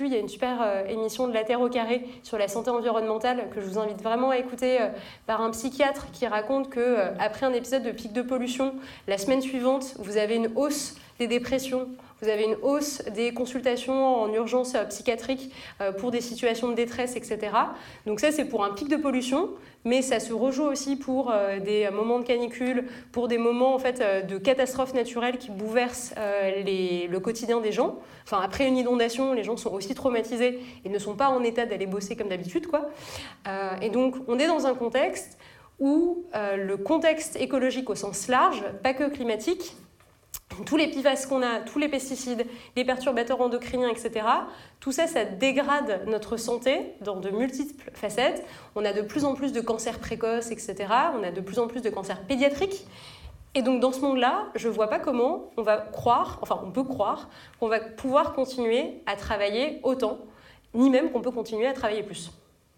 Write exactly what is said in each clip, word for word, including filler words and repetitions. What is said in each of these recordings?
Il y a une super euh, émission de La Terre au carré sur la santé environnementale que je vous invite vraiment à écouter euh, par un psychiatre qui raconte qu'après euh, un épisode de pic de pollution, la semaine suivante, vous avez une hausse des dépressions, vous avez une hausse des consultations en urgence euh, psychiatrique euh, pour des situations de détresse, et cetera. Donc ça, c'est pour un pic de pollution, mais ça se rejoue aussi pour euh, des moments de canicule, pour des moments en fait, euh, de catastrophes naturelles qui bouleversent euh, les, le quotidien des gens. Enfin, après une inondation, les gens sont aussi traumatisés et ne sont pas en état d'aller bosser comme d'habitude, quoi. Euh, et donc, on est dans un contexte où euh, le contexte écologique au sens large, pas que climatique, tous les P FAS qu'on a, tous les pesticides, les perturbateurs endocriniens, et cetera, tout ça, ça dégrade notre santé dans de multiples facettes. On a de plus en plus de cancers précoces, et cetera. On a de plus en plus de cancers pédiatriques. Et donc, dans ce monde-là, je ne vois pas comment on va croire, enfin, on peut croire, qu'on va pouvoir continuer à travailler autant, ni même qu'on peut continuer à travailler plus.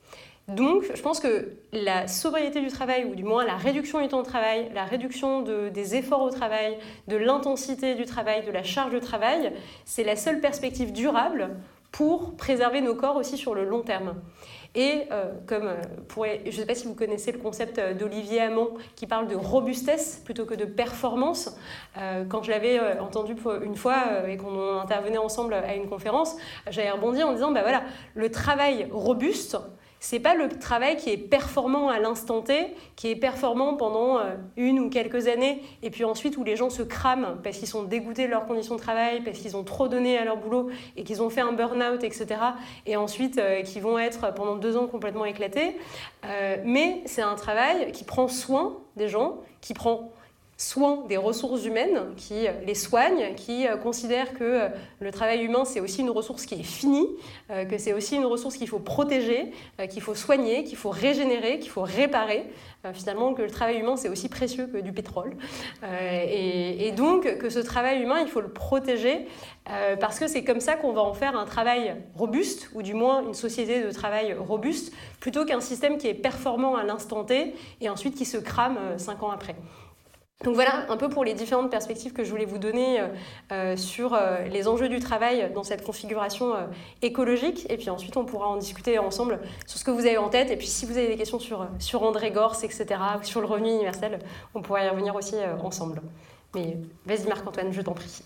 Donc, je pense que la sobriété du travail, ou du moins la réduction du temps de travail, la réduction de, des efforts au travail, de l'intensité du travail, de la charge de travail, c'est la seule perspective durable pour préserver nos corps aussi sur le long terme. Et euh, comme, euh, pour, je ne sais pas si vous connaissez le concept d'Olivier Hamon qui parle de robustesse plutôt que de performance. Euh, quand je l'avais euh, entendu une fois euh, et qu'on intervenait ensemble à une conférence, j'avais rebondi en disant, bah voilà, le travail robuste, c'est pas le travail qui est performant à l'instant T, qui est performant pendant une ou quelques années, et puis ensuite où les gens se crament parce qu'ils sont dégoûtés de leurs conditions de travail, parce qu'ils ont trop donné à leur boulot et qu'ils ont fait un burn-out, et cetera. Et ensuite euh, qui vont être pendant deux ans complètement éclatés. Euh, mais c'est un travail qui prend soin des gens, qui prend soin des ressources humaines, qui les soignent, qui euh, considèrent que euh, le travail humain, c'est aussi une ressource qui est finie, euh, que c'est aussi une ressource qu'il faut protéger, euh, qu'il faut soigner, qu'il faut régénérer, qu'il faut réparer. Euh, finalement, que le travail humain, c'est aussi précieux que du pétrole. Euh, et, et donc, que ce travail humain, il faut le protéger, euh, parce que c'est comme ça qu'on va en faire un travail robuste, ou du moins une société de travail robuste, plutôt qu'un système qui est performant à l'instant T, et ensuite qui se crame euh, cinq ans après. Donc voilà un peu pour les différentes perspectives que je voulais vous donner euh, sur euh, les enjeux du travail dans cette configuration euh, écologique. Et puis ensuite, on pourra en discuter ensemble sur ce que vous avez en tête. Et puis si vous avez des questions sur, sur André Gorz, et cetera, ou sur le revenu universel, on pourra y revenir aussi euh, ensemble. Mais vas-y Marc-Antoine, je t'en prie.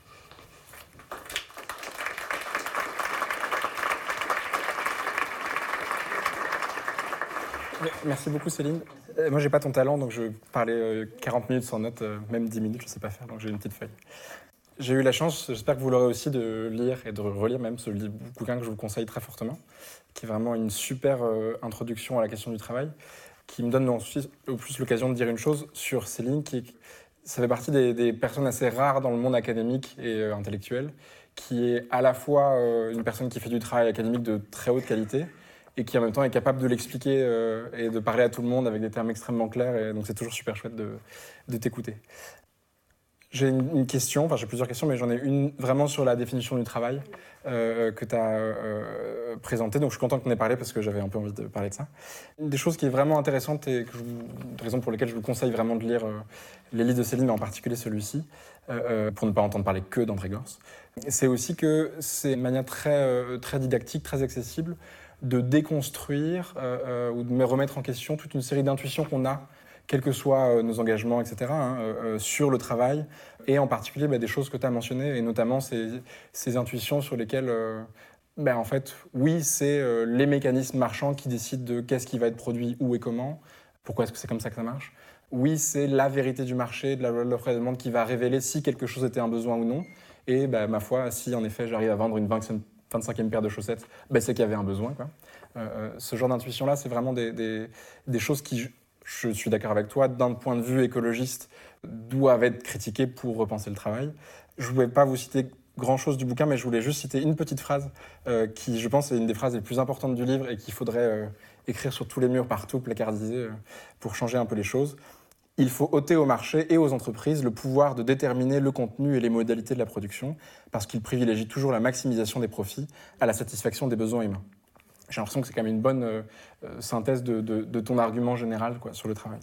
Merci beaucoup Céline. Euh, moi j'ai pas ton talent, donc je parlais euh, quarante minutes sans notes, euh, même dix minutes je sais pas faire, donc j'ai une petite feuille. J'ai eu la chance, j'espère que vous l'aurez aussi, de lire et de relire même ce bouquin que je vous conseille très fortement, qui est vraiment une super euh, introduction à la question du travail, qui me donne ensuite au plus l'occasion de dire une chose sur Céline, qui est, ça fait partie des, des personnes assez rares dans le monde académique et euh, intellectuel, qui est à la fois euh, une personne qui fait du travail académique de très haute qualité, et qui en même temps est capable de l'expliquer euh, et de parler à tout le monde avec des termes extrêmement clairs, et donc c'est toujours super chouette de, de t'écouter. J'ai une, une question, enfin j'ai plusieurs questions, mais j'en ai une vraiment sur la définition du travail euh, que tu as euh, présentée, donc je suis content que tu en aies parlé parce que j'avais un peu envie de parler de ça. Une des choses qui est vraiment intéressante et que je vous, une raison pour laquelle je vous conseille vraiment de lire euh, les livres de Céline, mais en particulier celui-ci, euh, pour ne pas entendre parler que d'André Gorz, c'est aussi que c'est une manière très, euh, très didactique, très accessible, de déconstruire euh, euh, ou de me remettre en question toute une série d'intuitions qu'on a, quels que soient euh, nos engagements, et cetera, hein, euh, sur le travail, et en particulier bah, des choses que tu as mentionnées, et notamment ces, ces intuitions sur lesquelles, euh, bah, en fait, oui, c'est euh, les mécanismes marchands qui décident de qu'est-ce qui va être produit, où et comment, pourquoi est-ce que c'est comme ça que ça marche. Oui, c'est la vérité du marché, de la loi de l'offre et de la demande qui va révéler si quelque chose était un besoin ou non, et bah, ma foi, si en effet j'arrive à vendre une vingt-cinquième paire de chaussettes, bah, c'est qu'il y avait un besoin, quoi. Euh, ce genre d'intuition-là, c'est vraiment des, des, des choses qui, je, je suis d'accord avec toi, d'un point de vue écologiste, doivent être critiquées pour repenser le travail. Je ne voulais pas vous citer grand-chose du bouquin, mais je voulais juste citer une petite phrase euh, qui, je pense, est une des phrases les plus importantes du livre et qu'il faudrait euh, écrire sur tous les murs, partout, placardiser, euh, pour changer un peu les choses. Il faut ôter au marché et aux entreprises le pouvoir de déterminer le contenu et les modalités de la production, parce qu'ils privilégient toujours la maximisation des profits à la satisfaction des besoins humains. J'ai l'impression que c'est quand même une bonne euh, synthèse de, de, de ton argument général, quoi, sur le travail.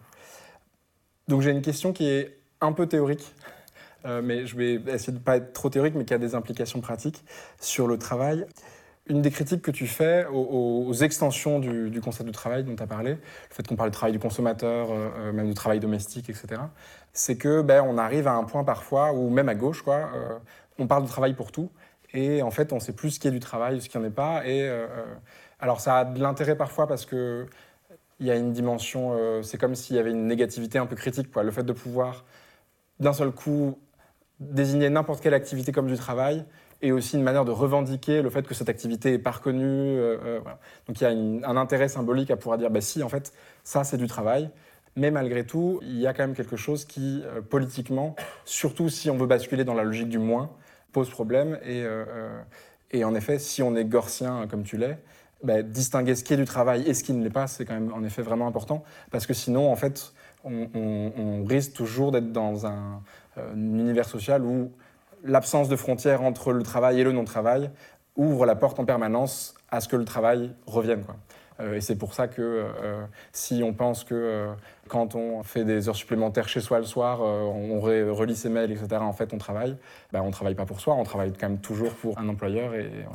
Donc j'ai une question qui est un peu théorique, euh, mais je vais essayer de ne pas être trop théorique, mais qui a des implications pratiques sur le travail. une des critiques que tu fais aux, aux extensions du, du concept de travail dont tu as parlé, le fait qu'on parle de travail du consommateur, euh, même de travail domestique, et cetera, c'est que ben, on arrive à un point parfois, ou même à gauche, quoi, euh, on parle de travail pour tout, et en fait, on ne sait plus ce qui est du travail, ce qui n'en est pas. Et, euh, alors, ça a de l'intérêt parfois parce qu'il y a une dimension, euh, c'est comme s'il y avait une négativité un peu critique, quoi, le fait de pouvoir, d'un seul coup, désigner n'importe quelle activité comme du travail, et aussi une manière de revendiquer le fait que cette activité n'est pas reconnue. Euh, euh, voilà. Donc il y a une, un intérêt symbolique à pouvoir dire bah, si, en fait, ça, c'est du travail. Mais malgré tout, il y a quand même quelque chose qui, euh, politiquement, surtout si on veut basculer dans la logique du moins, pose problème. Et, euh, euh, et en effet, si on est gorcien comme tu l'es, bah, distinguer ce qui est du travail et ce qui ne l'est pas, c'est quand même en effet vraiment important. Parce que sinon, en fait, on, on, on risque toujours d'être dans un, euh, un univers social où l'absence de frontières entre le travail et le non-travail ouvre la porte en permanence à ce que le travail revienne, quoi. Euh, et c'est pour ça que euh, si on pense que euh, quand on fait des heures supplémentaires chez soi le soir, euh, on re- relit ses mails, et cetera, en fait, on travaille, ben, on ne travaille pas pour soi, on travaille quand même toujours pour un employeur. Et, et voilà.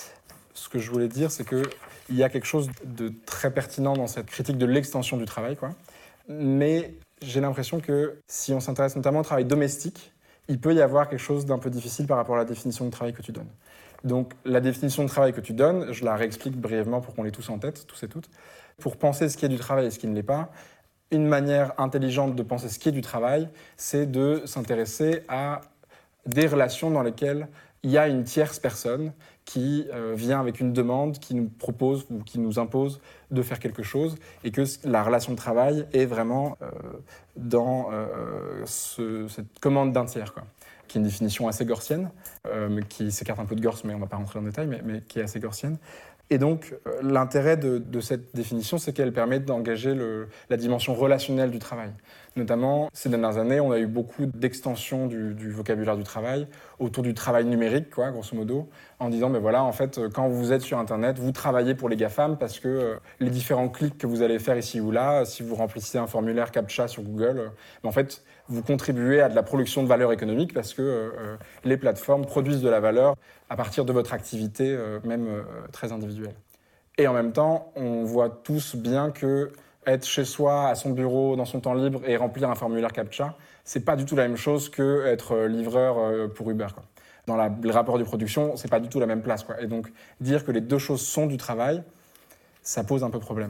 Ce que je voulais dire, c'est qu'il y a quelque chose de très pertinent dans cette critique de l'extension du travail, quoi. Mais j'ai l'impression que si on s'intéresse notamment au travail domestique, il peut y avoir quelque chose d'un peu difficile par rapport à la définition de travail que tu donnes. Donc, la définition de travail que tu donnes, je la réexplique brièvement pour qu'on l'ait tous en tête, tous et toutes. Pour penser ce qui est du travail et ce qui ne l'est pas, une manière intelligente de penser ce qui est du travail, c'est de s'intéresser à des relations dans lesquelles il y a une tierce personne qui euh, vient avec une demande, qui nous propose ou qui nous impose de faire quelque chose, et que la relation de travail est vraiment euh, dans euh, ce, cette commande d'un tiers, quoi, qui est une définition assez gorsienne, euh, mais qui s'écarte un peu de Gorce, mais on ne va pas rentrer dans le détail, mais, mais qui est assez gorsienne. Et donc, euh, l'intérêt de, de cette définition, c'est qu'elle permet d'engager le, la dimension relationnelle du travail. Notamment, ces dernières années, on a eu beaucoup d'extensions du, du vocabulaire du travail autour du travail numérique, quoi, grosso modo, en disant, ben voilà, en fait, quand vous êtes sur Internet, vous travaillez pour les GAFAM parce que euh, les différents clics que vous allez faire ici ou là, si vous remplissez un formulaire CAPTCHA sur Google, euh, ben en fait, vous contribuez à de la production de valeur économique parce que euh, les plateformes produisent de la valeur à partir de votre activité, euh, même euh, très individuelle. Et en même temps, on voit tous bien que être chez soi, à son bureau, dans son temps libre et remplir un formulaire CAPTCHA, c'est pas du tout la même chose qu'être livreur pour Uber, quoi. Dans la, le rapport de production, c'est pas du tout la même place, quoi. Et donc, dire que les deux choses sont du travail, ça pose un peu problème.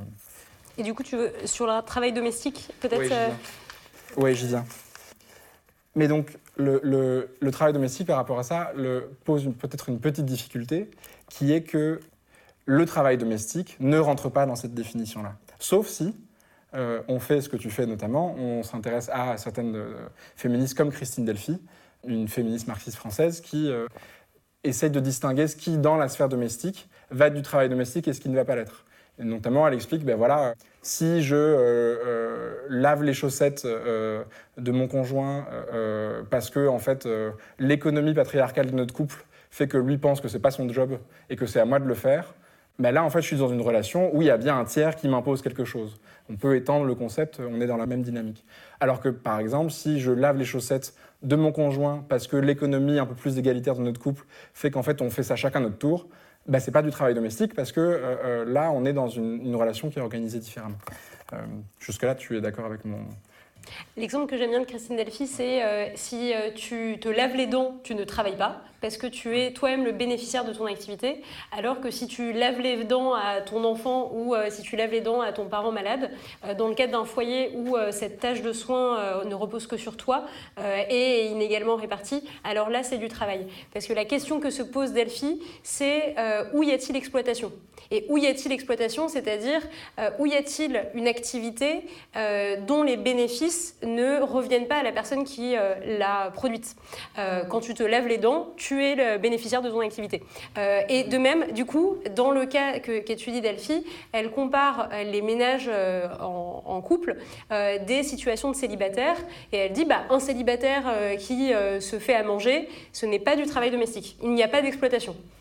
Et du coup, tu veux, sur le travail domestique, peut-être... Oui, j'y viens. Oui, j'y viens. Mais donc, le, le, le travail domestique, par rapport à ça, le, pose une, peut-être une petite difficulté, qui est que le travail domestique ne rentre pas dans cette définition-là. Sauf si euh, on fait ce que tu fais notamment, on s'intéresse à certaines euh, féministes comme Christine Delphy, une féministe marxiste française qui euh, essaye de distinguer ce qui, dans la sphère domestique, va être du travail domestique et ce qui ne va pas l'être. Et notamment, elle explique, ben voilà, si je euh, euh, lave les chaussettes euh, de mon conjoint euh, parce que en fait, euh, l'économie patriarcale de notre couple fait que lui pense que c'est pas son job et que c'est à moi de le faire, mais là, en fait, je suis dans une relation où il y a bien un tiers qui m'impose quelque chose. On peut étendre le concept, on est dans la même dynamique. Alors que, par exemple, si je lave les chaussettes de mon conjoint parce que l'économie un peu plus égalitaire de notre couple fait qu'en fait, on fait ça chacun notre tour, bah, c'est pas du travail domestique parce que euh, euh, là, on est dans une, une relation qui est organisée différemment. Euh, jusque-là, tu es d'accord avec mon... L'exemple que j'aime bien de Christine Delphy, c'est euh, si euh, tu te laves les dents, tu ne travailles pas, parce que tu es toi-même le bénéficiaire de ton activité, alors que si tu laves les dents à ton enfant ou euh, si tu laves les dents à ton parent malade, euh, dans le cadre d'un foyer où euh, cette tâche de soin euh, ne repose que sur toi euh, et est inégalement répartie, alors là, c'est du travail. Parce que la question que se pose Delphy, c'est euh, où y a-t-il exploitation ? Et où y a-t-il exploitation, c'est-à-dire euh, où y a-t-il une activité euh, dont les bénéfices ne reviennent pas à la personne qui euh, l'a produite. Euh, quand tu te laves les dents, tu es le bénéficiaire de ton activité. Euh, et de même, du coup, dans le cas que, qu'étudie Delphy, elle compare les ménages euh, en, en couple euh, des situations de célibataires et elle dit bah, un célibataire euh, qui euh, se fait à manger, ce n'est pas du travail domestique. Il n'y a pas d'exploitation.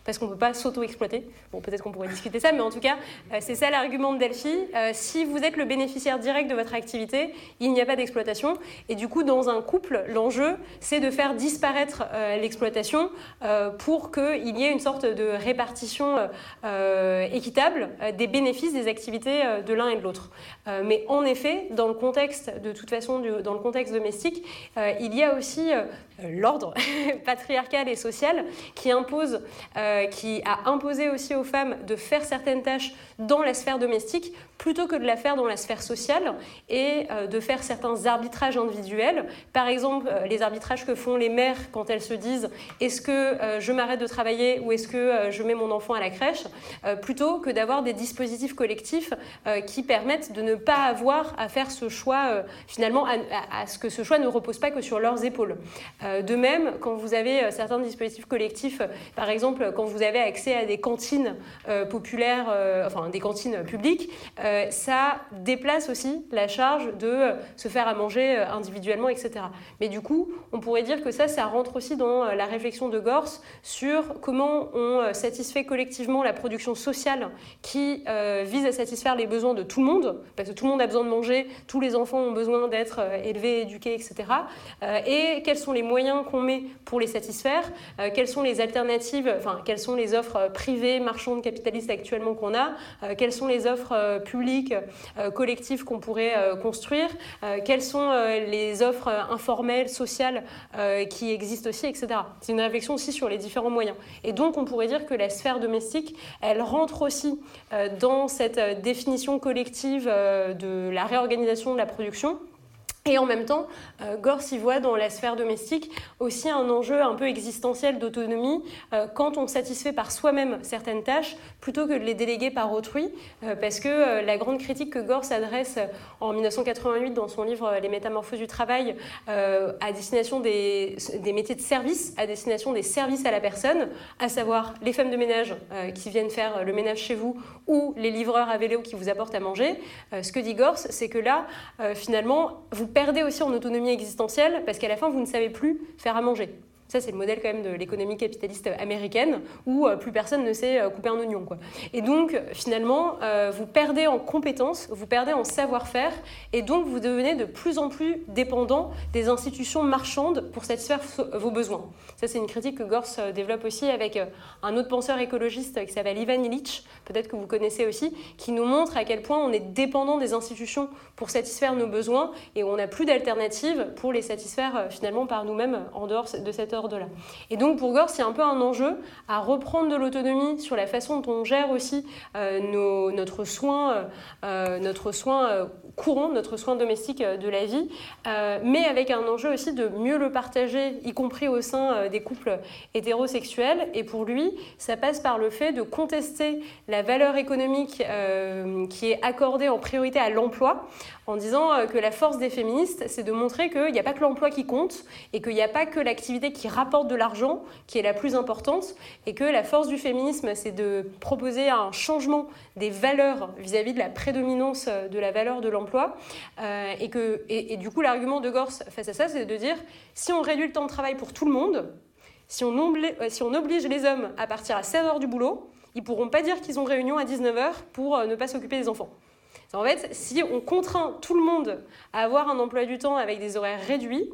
parce qu'on ne peut pas s'auto-exploiter. Bon, peut-être qu'on pourrait discuter ça, mais en tout cas, euh, c'est ça l'argument de Delphi. Euh, si vous êtes le bénéficiaire direct de votre activité, il n'y a pas d'exploitation. Et du coup, dans un couple, l'enjeu, c'est de faire disparaître euh, l'exploitation euh, pour qu'il y ait une sorte de répartition euh, équitable euh, des bénéfices des activités euh, de l'un et de l'autre. Euh, mais en effet, dans le contexte, de toute façon, du, dans le contexte domestique, euh, il y a aussi euh, l'ordre patriarcal et social qui impose euh, qui a imposé aussi aux femmes de faire certaines tâches dans la sphère domestique plutôt que de la faire dans la sphère sociale et euh, de faire certains arbitrages individuels. Par exemple, euh, les arbitrages que font les mères quand elles se disent « est-ce que euh, je m'arrête de travailler ou est-ce que euh, je mets mon enfant à la crèche euh, ?» plutôt que d'avoir des dispositifs collectifs euh, qui permettent de ne pas avoir à faire ce choix, euh, finalement, à, à, à ce que ce choix ne repose pas que sur leurs épaules. Euh, de même, quand vous avez euh, certains dispositifs collectifs, euh, par exemple, quand vous avez accès à des cantines euh, populaires, euh, enfin des cantines publiques, euh, ça déplace aussi la charge de euh, se faire à manger euh, individuellement, et cetera. Mais du coup, on pourrait dire que ça, ça rentre aussi dans euh, la réflexion de Gors sur comment on euh, satisfait collectivement la production sociale qui euh, vise à satisfaire les besoins de tout le monde, parce que tout le monde a besoin de manger, tous les enfants ont besoin d'être euh, élevés, éduqués, et cetera. Euh, et quels sont les moyens qu'on met pour les satisfaire, euh, quelles sont les alternatives, enfin, quelles sont les offres privées, marchandes, capitalistes actuellement qu'on a, euh, quelles sont les offres euh, publiques, euh, collectives qu'on pourrait euh, construire, euh, quelles sont euh, les offres euh, informelles, sociales euh, qui existent aussi, et cetera. C'est une réflexion aussi sur les différents moyens. Et donc, on pourrait dire que la sphère domestique, elle rentre aussi euh, dans cette euh, définition collective euh, de la réorganisation de la production. Et en même temps, euh, Gors y voit dans la sphère domestique aussi un enjeu un peu existentiel d'autonomie euh, quand on satisfait par soi-même certaines tâches plutôt que de les déléguer par autrui, euh, parce que euh, la grande critique que Gors adresse en dix-neuf cent quatre-vingt-huit dans son livre Les Métamorphoses du travail euh, à destination des, des métiers de service, à destination des services à la personne, à savoir les femmes de ménage euh, qui viennent faire le ménage chez vous ou les livreurs à vélo qui vous apportent à manger, euh, ce que dit Gors, c'est que là, euh, finalement, vous perdez aussi en autonomie existentielle parce qu'à la fin, vous ne savez plus faire à manger. Ça, c'est le modèle quand même de l'économie capitaliste américaine où euh, plus personne ne sait euh, couper un oignon, quoi. Et donc, finalement, euh, vous perdez en compétences, vous perdez en savoir-faire et donc vous devenez de plus en plus dépendant des institutions marchandes pour satisfaire vos besoins. Ça, c'est une critique que Gors euh, développe aussi avec euh, un autre penseur écologiste qui s'appelle Ivan Illich, peut-être que vous connaissez aussi, qui nous montre à quel point on est dépendant des institutions pour satisfaire nos besoins et on n'a plus d'alternative pour les satisfaire euh, finalement par nous-mêmes en dehors de cette heure. Là. Et donc pour Gors, c'est un peu un enjeu à reprendre de l'autonomie sur la façon dont on gère aussi euh, nos, notre soin, euh, notre soin euh, courant, notre soin domestique euh, de la vie, euh, mais avec un enjeu aussi de mieux le partager, y compris au sein euh, des couples hétérosexuels. Et pour lui, ça passe par le fait de contester la valeur économique euh, qui est accordée en priorité à l'emploi, en disant euh, que la force des féministes, c'est de montrer qu'il n'y a pas que l'emploi qui compte et qu'il n'y a pas que l'activité qui rapporte de l'argent qui est la plus importante et que la force du féminisme, c'est de proposer un changement des valeurs vis-à-vis de la prédominance de la valeur de l'emploi. Euh, et, que, et, et du coup, l'argument de Gors face à ça, c'est de dire si on réduit le temps de travail pour tout le monde, si on, oblige, si on oblige les hommes à partir à seize heures du boulot, ils ne pourront pas dire qu'ils ont réunion à dix-neuf heures pour ne pas s'occuper des enfants. En fait, si on contraint tout le monde à avoir un emploi du temps avec des horaires réduits,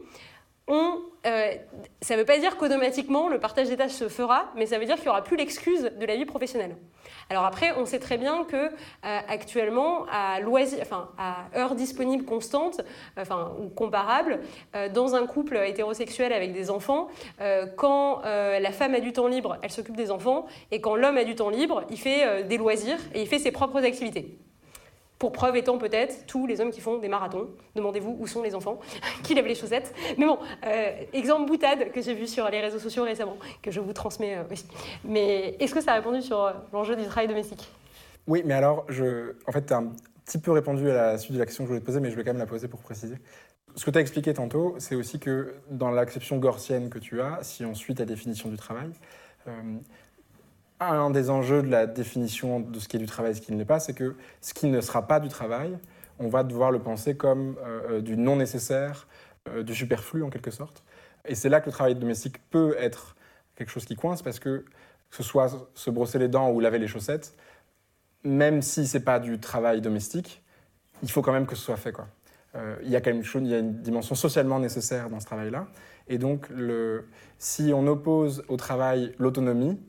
On, euh, ça ne veut pas dire qu'automatiquement le partage des tâches se fera, mais ça veut dire qu'il n'y aura plus l'excuse de la vie professionnelle. Alors après, on sait très bien que euh, actuellement, à loisir, enfin à heure disponible constante, enfin ou comparable, euh, dans un couple hétérosexuel avec des enfants, euh, quand euh, la femme a du temps libre, elle s'occupe des enfants, et quand l'homme a du temps libre, il fait euh, des loisirs et il fait ses propres activités. Pour preuve étant peut-être tous les hommes qui font des marathons. Demandez-vous où sont les enfants qui lèvent les chaussettes. Mais bon, euh, exemple boutade que j'ai vu sur les réseaux sociaux récemment, que je vous transmets euh, aussi. Mais est-ce que ça a répondu sur euh, l'enjeu du travail domestique ? Oui, mais alors, je... en fait, tu as un petit peu répondu à la suite de la question que je voulais te poser, mais je vais quand même la poser pour préciser. Ce que tu as expliqué tantôt, c'est aussi que dans l'acception gorsienne que tu as, si on suit ta définition du travail, euh, un des enjeux de la définition de ce qui est du travail et ce qui ne l'est pas, c'est que ce qui ne sera pas du travail, on va devoir le penser comme euh, du non nécessaire, euh, du superflu en quelque sorte. Et c'est là que le travail domestique peut être quelque chose qui coince, parce que que ce soit se brosser les dents ou laver les chaussettes, même si ce n'est pas du travail domestique, il faut quand même que ce soit fait, quoi. Euh, il y a quand même chose, il y a une dimension socialement nécessaire dans ce travail-là. Et donc, le, si on oppose au travail l'autonomie,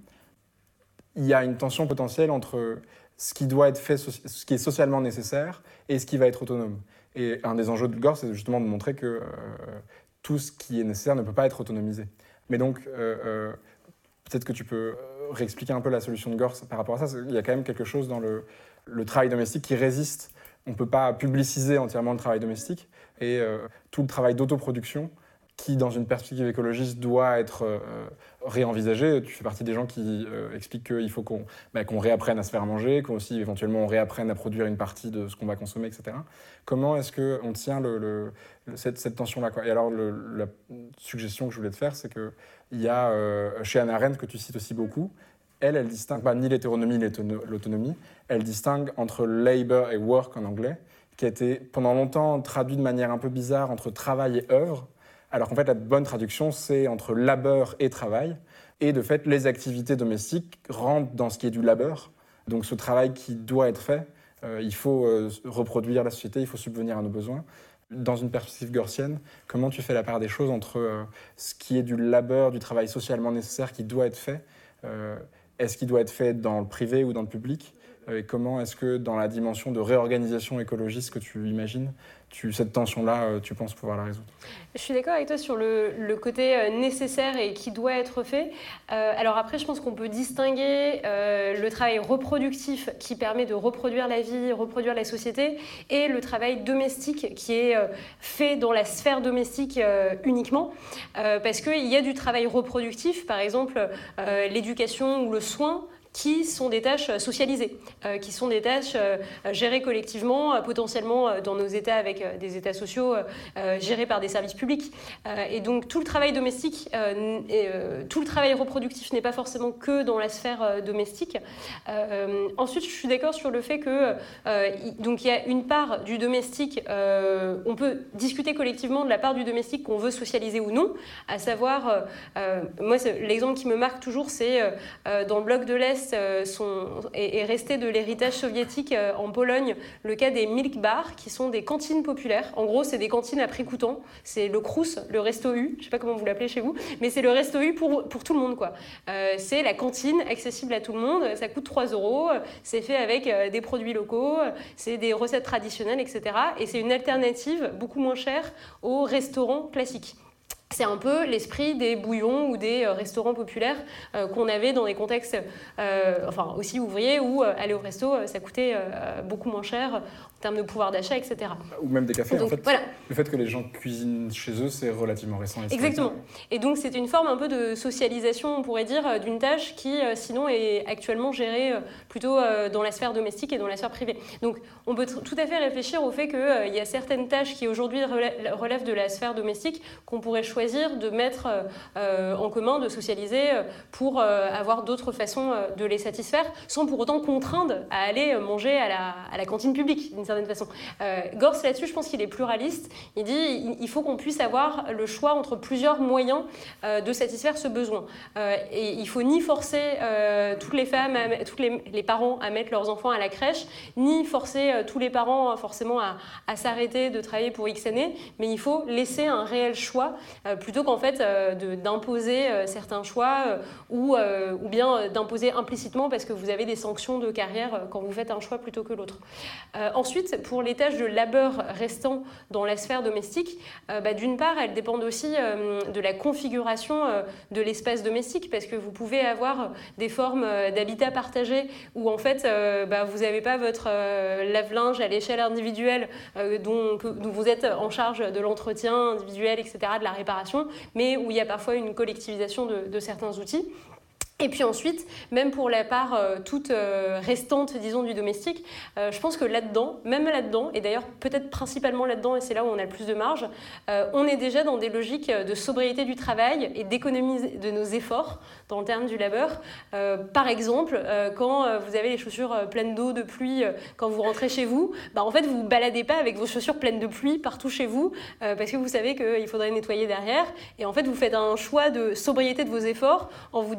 il y a une tension potentielle entre ce qui doit être fait, ce qui est socialement nécessaire et ce qui va être autonome. Et un des enjeux de Gorse, c'est justement de montrer que euh, tout ce qui est nécessaire ne peut pas être autonomisé. Mais donc, euh, euh, peut-être que tu peux réexpliquer un peu la solution de Gorse par rapport à ça. Il y a quand même quelque chose dans le, le travail domestique qui résiste. On ne peut pas publiciser entièrement le travail domestique. Et euh, tout le travail d'autoproduction, qui, dans une perspective écologiste, doit être euh, réenvisagé. Tu fais partie des gens qui euh, expliquent qu'il faut qu'on, bah, qu'on réapprenne à se faire manger, qu'aussi, éventuellement, on réapprenne à produire une partie de ce qu'on va consommer, et cetera. Comment est-ce qu'on tient le, le, cette, cette tension-là, quoi ? Et alors, le, la suggestion que je voulais te faire, c'est qu'il y a, euh, chez Hannah Arendt, que tu cites aussi beaucoup, elle, elle distingue pas ni l'hétéronomie ni l'autonomie, elle distingue entre labor et work en anglais, qui a été pendant longtemps traduit de manière un peu bizarre entre travail et œuvre, alors qu'en fait la bonne traduction c'est entre labeur et travail, et de fait les activités domestiques rentrent dans ce qui est du labeur, donc ce travail qui doit être fait, euh, il faut euh, reproduire la société, il faut subvenir à nos besoins. Dans une perspective gorsienne, comment tu fais la part des choses entre euh, ce qui est du labeur, du travail socialement nécessaire qui doit être fait, euh, est-ce qu'il doit être fait dans le privé ou dans le public ? Et comment est-ce que dans la dimension de réorganisation écologiste que tu imagines, tu, cette tension-là, tu penses pouvoir la résoudre ? Je suis d'accord avec toi sur le, le côté nécessaire et qui doit être fait. Euh, alors après, je pense qu'on peut distinguer euh, le travail reproductif qui permet de reproduire la vie, reproduire la société, et le travail domestique qui est euh, fait dans la sphère domestique euh, uniquement. Euh, parce qu'il y a du travail reproductif, par exemple euh, l'éducation ou le soin, qui sont des tâches socialisées, euh, qui sont des tâches euh, gérées collectivement, euh, potentiellement euh, dans nos États avec euh, des États sociaux euh, gérés par des services publics. Euh, et donc tout le travail domestique, euh, et, euh, tout le travail reproductif n'est pas forcément que dans la sphère euh, domestique. Euh, ensuite, je suis d'accord sur le fait que euh, y, donc il y a une part du domestique, euh, on peut discuter collectivement de la part du domestique qu'on veut socialiser ou non, à savoir, euh, moi l'exemple qui me marque toujours, c'est euh, dans le bloc de l'Est, Sont, est, est resté de l'héritage soviétique euh, en Pologne, le cas des milk bars, qui sont des cantines populaires. En gros, c'est des cantines à prix coûtant. C'est le Crous, le Resto U, je ne sais pas comment vous l'appelez chez vous, mais c'est le Resto U pour, pour tout le monde, quoi. Euh, c'est la cantine accessible à tout le monde, ça coûte trois euros, c'est fait avec euh, des produits locaux, c'est des recettes traditionnelles, et cetera. Et c'est une alternative beaucoup moins chère aux restaurants classiques. C'est un peu l'esprit des bouillons ou des euh, restaurants populaires euh, qu'on avait dans des contextes euh, enfin, aussi ouvriers où euh, aller au resto, euh, ça coûtait euh, beaucoup moins cher en termes de pouvoir d'achat, et cetera. Ou même des cafés. Donc, en fait, voilà. Le fait que les gens cuisinent chez eux, c'est relativement récent. Exactement. Et donc, c'est une forme un peu de socialisation, on pourrait dire, d'une tâche qui, euh, sinon, est actuellement gérée euh, plutôt euh, dans la sphère domestique et dans la sphère privée. Donc, on peut t- tout à fait réfléchir au fait qu'il euh, y a certaines tâches qui, aujourd'hui, relè- relèvent de la sphère domestique qu'on pourrait choisir de mettre euh, en commun, de socialiser euh, pour euh, avoir d'autres façons euh, de les satisfaire, sans pour autant contraindre à aller manger à la, à la cantine publique, d'une certaine façon. Euh, Gorse, là-dessus, je pense qu'il est pluraliste. Il dit il faut qu'on puisse avoir le choix entre plusieurs moyens euh, de satisfaire ce besoin. Euh, et il ne faut ni forcer euh, toutes les femmes, à, tous les, les parents à mettre leurs enfants à la crèche, ni forcer euh, tous les parents forcément à, à s'arrêter de travailler pour X années, mais il faut laisser un réel choix euh, plutôt qu'en fait euh, de, d'imposer euh, certains choix euh, ou, euh, ou bien euh, d'imposer implicitement parce que vous avez des sanctions de carrière euh, quand vous faites un choix plutôt que l'autre. Euh, ensuite, pour les tâches de labeur restant dans la sphère domestique, euh, bah, d'une part, elles dépendent aussi euh, de la configuration euh, de l'espace domestique, parce que vous pouvez avoir des formes euh, d'habitat partagé où en fait euh, bah, vous n'avez pas votre euh, lave-linge à l'échelle individuelle euh, dont, dont vous êtes en charge de l'entretien individuel, et cetera, de la réparation, mais où il y a parfois une collectivisation de, de certains outils. Et puis ensuite, même pour la part euh, toute euh, restante, disons, du domestique, euh, je pense que là-dedans, même là-dedans, et d'ailleurs peut-être principalement là-dedans, et c'est là où on a le plus de marge, euh, on est déjà dans des logiques de sobriété du travail et d'économie de nos efforts dans le terme du labeur. Euh, par exemple, euh, quand euh, vous avez les chaussures euh, pleines d'eau, de pluie, euh, quand vous rentrez chez vous, bah, en fait, vous ne vous baladez pas avec vos chaussures pleines de pluie partout chez vous, euh, parce que vous savez qu'il faudrait nettoyer derrière. Et en fait, vous faites un choix de sobriété de vos efforts en vous disant... Euh,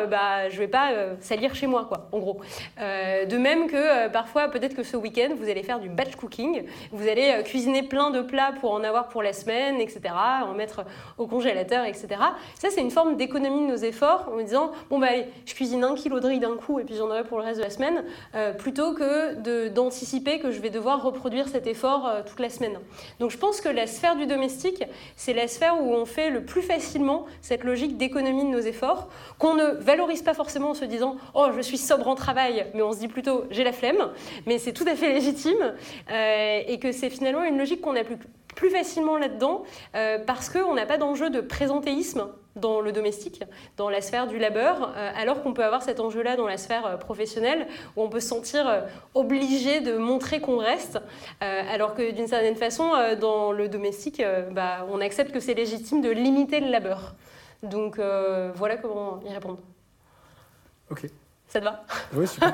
euh, bah, je ne vais pas euh, salir chez moi, quoi, en gros. Euh, de même que euh, parfois, peut-être que ce week-end, vous allez faire du batch cooking, vous allez euh, cuisiner plein de plats pour en avoir pour la semaine, et cetera, en mettre au congélateur, et cetera. Ça, c'est une forme d'économie de nos efforts en me disant, bon, bah allez, je cuisine un kilo de riz d'un coup et puis j'en aurai pour le reste de la semaine, euh, plutôt que de, d'anticiper que je vais devoir reproduire cet effort euh, toute la semaine. Donc je pense que la sphère du domestique, c'est la sphère où on fait le plus facilement cette logique d'économie de nos efforts, qu'on ne valorise pas forcément en se disant « Oh, je suis sobre en travail », mais on se dit plutôt « J'ai la flemme », mais c'est tout à fait légitime, euh, et que c'est finalement une logique qu'on applique plus facilement là-dedans, euh, parce qu'on n'a pas d'enjeu de présentéisme dans le domestique, dans la sphère du labeur, euh, alors qu'on peut avoir cet enjeu-là dans la sphère euh, professionnelle, où on peut se sentir euh, obligé de montrer qu'on reste, euh, alors que d'une certaine façon, euh, dans le domestique, euh, bah, on accepte que c'est légitime de limiter le labeur. Donc euh, voilà comment y répondre. Ok. Ça te va ? Oui, super.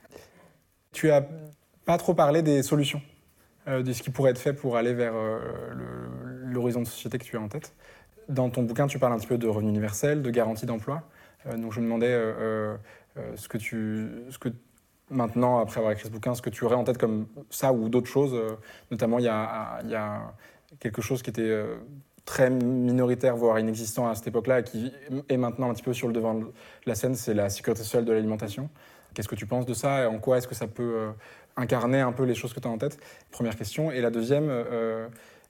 Tu as pas trop parlé des solutions, euh, de ce qui pourrait être fait pour aller vers euh, le, l'horizon de société que tu as en tête. Dans ton bouquin, tu parles un petit peu de revenu universel, de garantie d'emploi. Euh, donc je me demandais euh, euh, ce que tu, ce que maintenant, après avoir écrit ce bouquin, ce que tu aurais en tête comme ça ou d'autres choses. Euh, notamment, il y a, il y a quelque chose qui était euh, très minoritaire, voire inexistant à cette époque-là, et qui est maintenant un petit peu sur le devant de la scène, c'est la sécurité sociale de l'alimentation. Qu'est-ce que tu penses de ça et en quoi est-ce que ça peut euh, incarner un peu les choses que tu as en tête ? Première question. Et la deuxième, euh,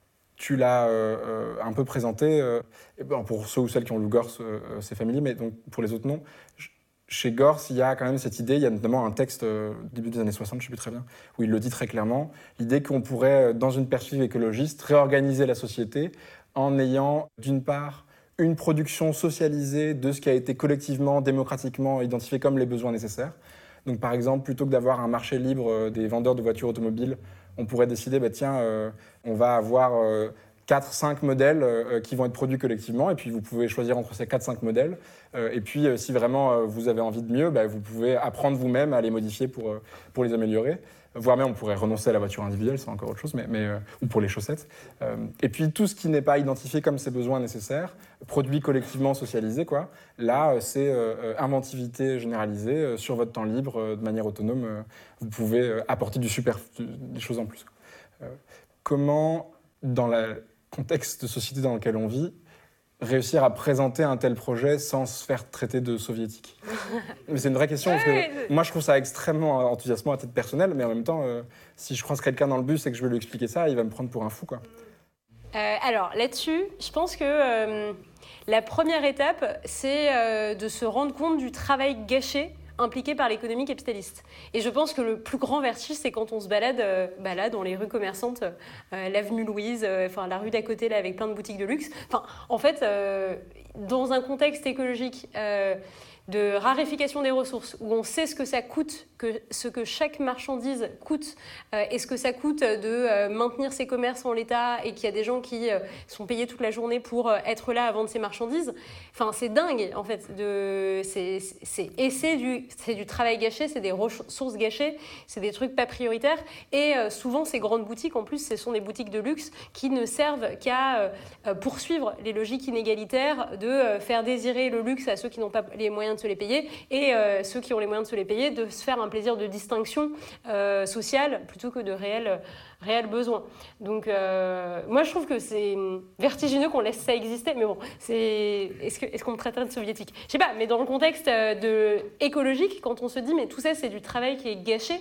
tu l'as euh, un peu présenté, euh, pour ceux ou celles qui ont lu Gorce, euh, c'est familier, mais donc pour les autres non. Chez Gorce, il y a quand même cette idée, il y a notamment un texte euh, début des années soixante, je ne sais plus très bien, où il le dit très clairement, l'idée qu'on pourrait, dans une perspective écologiste, réorganiser la société en ayant, d'une part, une production socialisée de ce qui a été collectivement, démocratiquement identifié comme les besoins nécessaires. Donc par exemple, plutôt que d'avoir un marché libre des vendeurs de voitures automobiles, on pourrait décider, bah, tiens, euh, on va avoir euh, quatre cinq modèles euh, qui vont être produits collectivement, et puis vous pouvez choisir entre ces quatre cinq modèles. Euh, et puis, euh, si vraiment euh, vous avez envie de mieux, bah, vous pouvez apprendre vous-même à les modifier pour, euh, pour les améliorer. Voire même, on pourrait renoncer à la voiture individuelle, c'est encore autre chose, mais, mais, euh, ou pour les chaussettes. Euh, et puis, tout ce qui n'est pas identifié comme ses besoins nécessaires, produit collectivement, socialisé, quoi. Là, euh, c'est euh, inventivité généralisée, euh, sur votre temps libre, euh, de manière autonome. Euh, vous pouvez euh, apporter du super, des choses en plus. Euh, comment, dans le contexte de société dans lequel on vit, réussir à présenter un tel projet sans se faire traiter de soviétique ? Mais c'est une vraie question, parce que moi je trouve ça extrêmement enthousiasmant à titre personnel, mais en même temps, euh, si je croise quelqu'un dans le bus et que je vais lui expliquer ça, il va me prendre pour un fou, quoi. Euh, alors là-dessus, je pense que euh, la première étape, c'est euh, de se rendre compte du travail gâché impliqué par l'économie capitaliste. Et je pense que le plus grand vertige, c'est quand on se balade euh, bah là, dans les rues commerçantes, euh, l'avenue Louise, euh, enfin, la rue d'à côté là, avec plein de boutiques de luxe. Enfin, en fait, euh, dans un contexte écologique euh, de raréfaction des ressources, où on sait ce que ça coûte, que, ce que chaque marchandise coûte, euh, et ce que ça coûte de euh, maintenir ces commerces en l'état, et qu'il y a des gens qui euh, sont payés toute la journée pour euh, être là à vendre ces marchandises. Enfin, c'est dingue, en fait. De, c'est, c'est, et c'est du, c'est du travail gâché, c'est des ressources gâchées, c'est des trucs pas prioritaires. Et euh, souvent, ces grandes boutiques, en plus, ce sont des boutiques de luxe qui ne servent qu'à euh, poursuivre les logiques inégalitaires de euh, faire désirer le luxe à ceux qui n'ont pas les moyens de se les payer, et euh, ceux qui ont les moyens de se les payer, de se faire un plaisir de distinction euh, sociale plutôt que de réels réel besoins. Donc, euh, moi, je trouve que c'est vertigineux qu'on laisse ça exister, mais bon, c'est... Est-ce, que, est-ce qu'on me traiterait de soviétique ? Je sais pas, mais dans le contexte de... écologique, quand on se dit, mais tout ça, c'est du travail qui est gâché,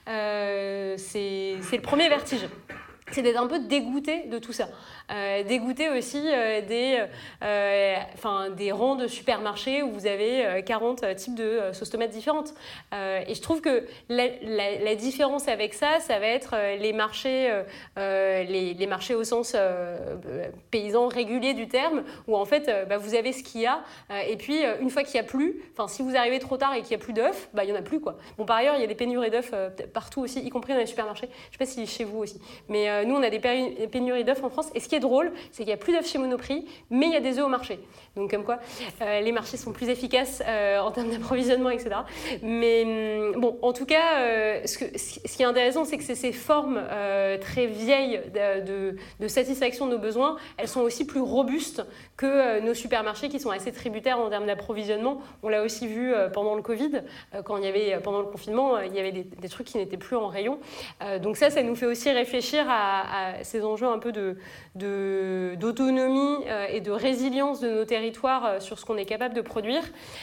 euh, c'est... c'est le premier vertige. C'est d'être un peu dégoûté de tout ça. Euh, dégoûté aussi euh, des, euh, enfin, des rangs de supermarchés où vous avez euh, quarante types de euh, sauces tomates différentes. Euh, et je trouve que la, la, la différence avec ça, ça va être euh, les marchés, euh, les, les marchés au sens euh, paysan régulier du terme, où en fait, euh, bah, vous avez ce qu'il y a. Euh, et puis, euh, une fois qu'il n'y a plus, enfin, si vous arrivez trop tard et qu'il n'y a plus d'œufs, bah, il n'y en a plus, quoi. Bon, par ailleurs, il y a des pénuries d'œufs euh, partout aussi, y compris dans les supermarchés. Je ne sais pas si chez vous aussi. Mais euh, nous, on a des pénuries d'œufs en France. Et ce qui est drôle, c'est qu'il n'y a plus d'œufs chez Monoprix, mais il y a des œufs au marché. Donc, comme quoi, euh, les marchés sont plus efficaces euh, en termes d'approvisionnement, et cetera. Mais bon, bon, en tout cas, euh, ce, que, ce qui est intéressant, c'est que c'est ces formes euh, très vieilles de, de, de satisfaction de nos besoins, elles sont aussi plus robustes que euh, nos supermarchés qui sont assez tributaires en termes d'approvisionnement. On l'a aussi vu euh, pendant le Covid, euh, quand il y avait, pendant le confinement, euh, il y avait des, des trucs qui n'étaient plus en rayon. Euh, donc ça, ça nous fait aussi réfléchir à, à ces enjeux un peu de, de, d'autonomie euh, et de résilience de nos territoires euh, sur ce qu'on est capable de produire.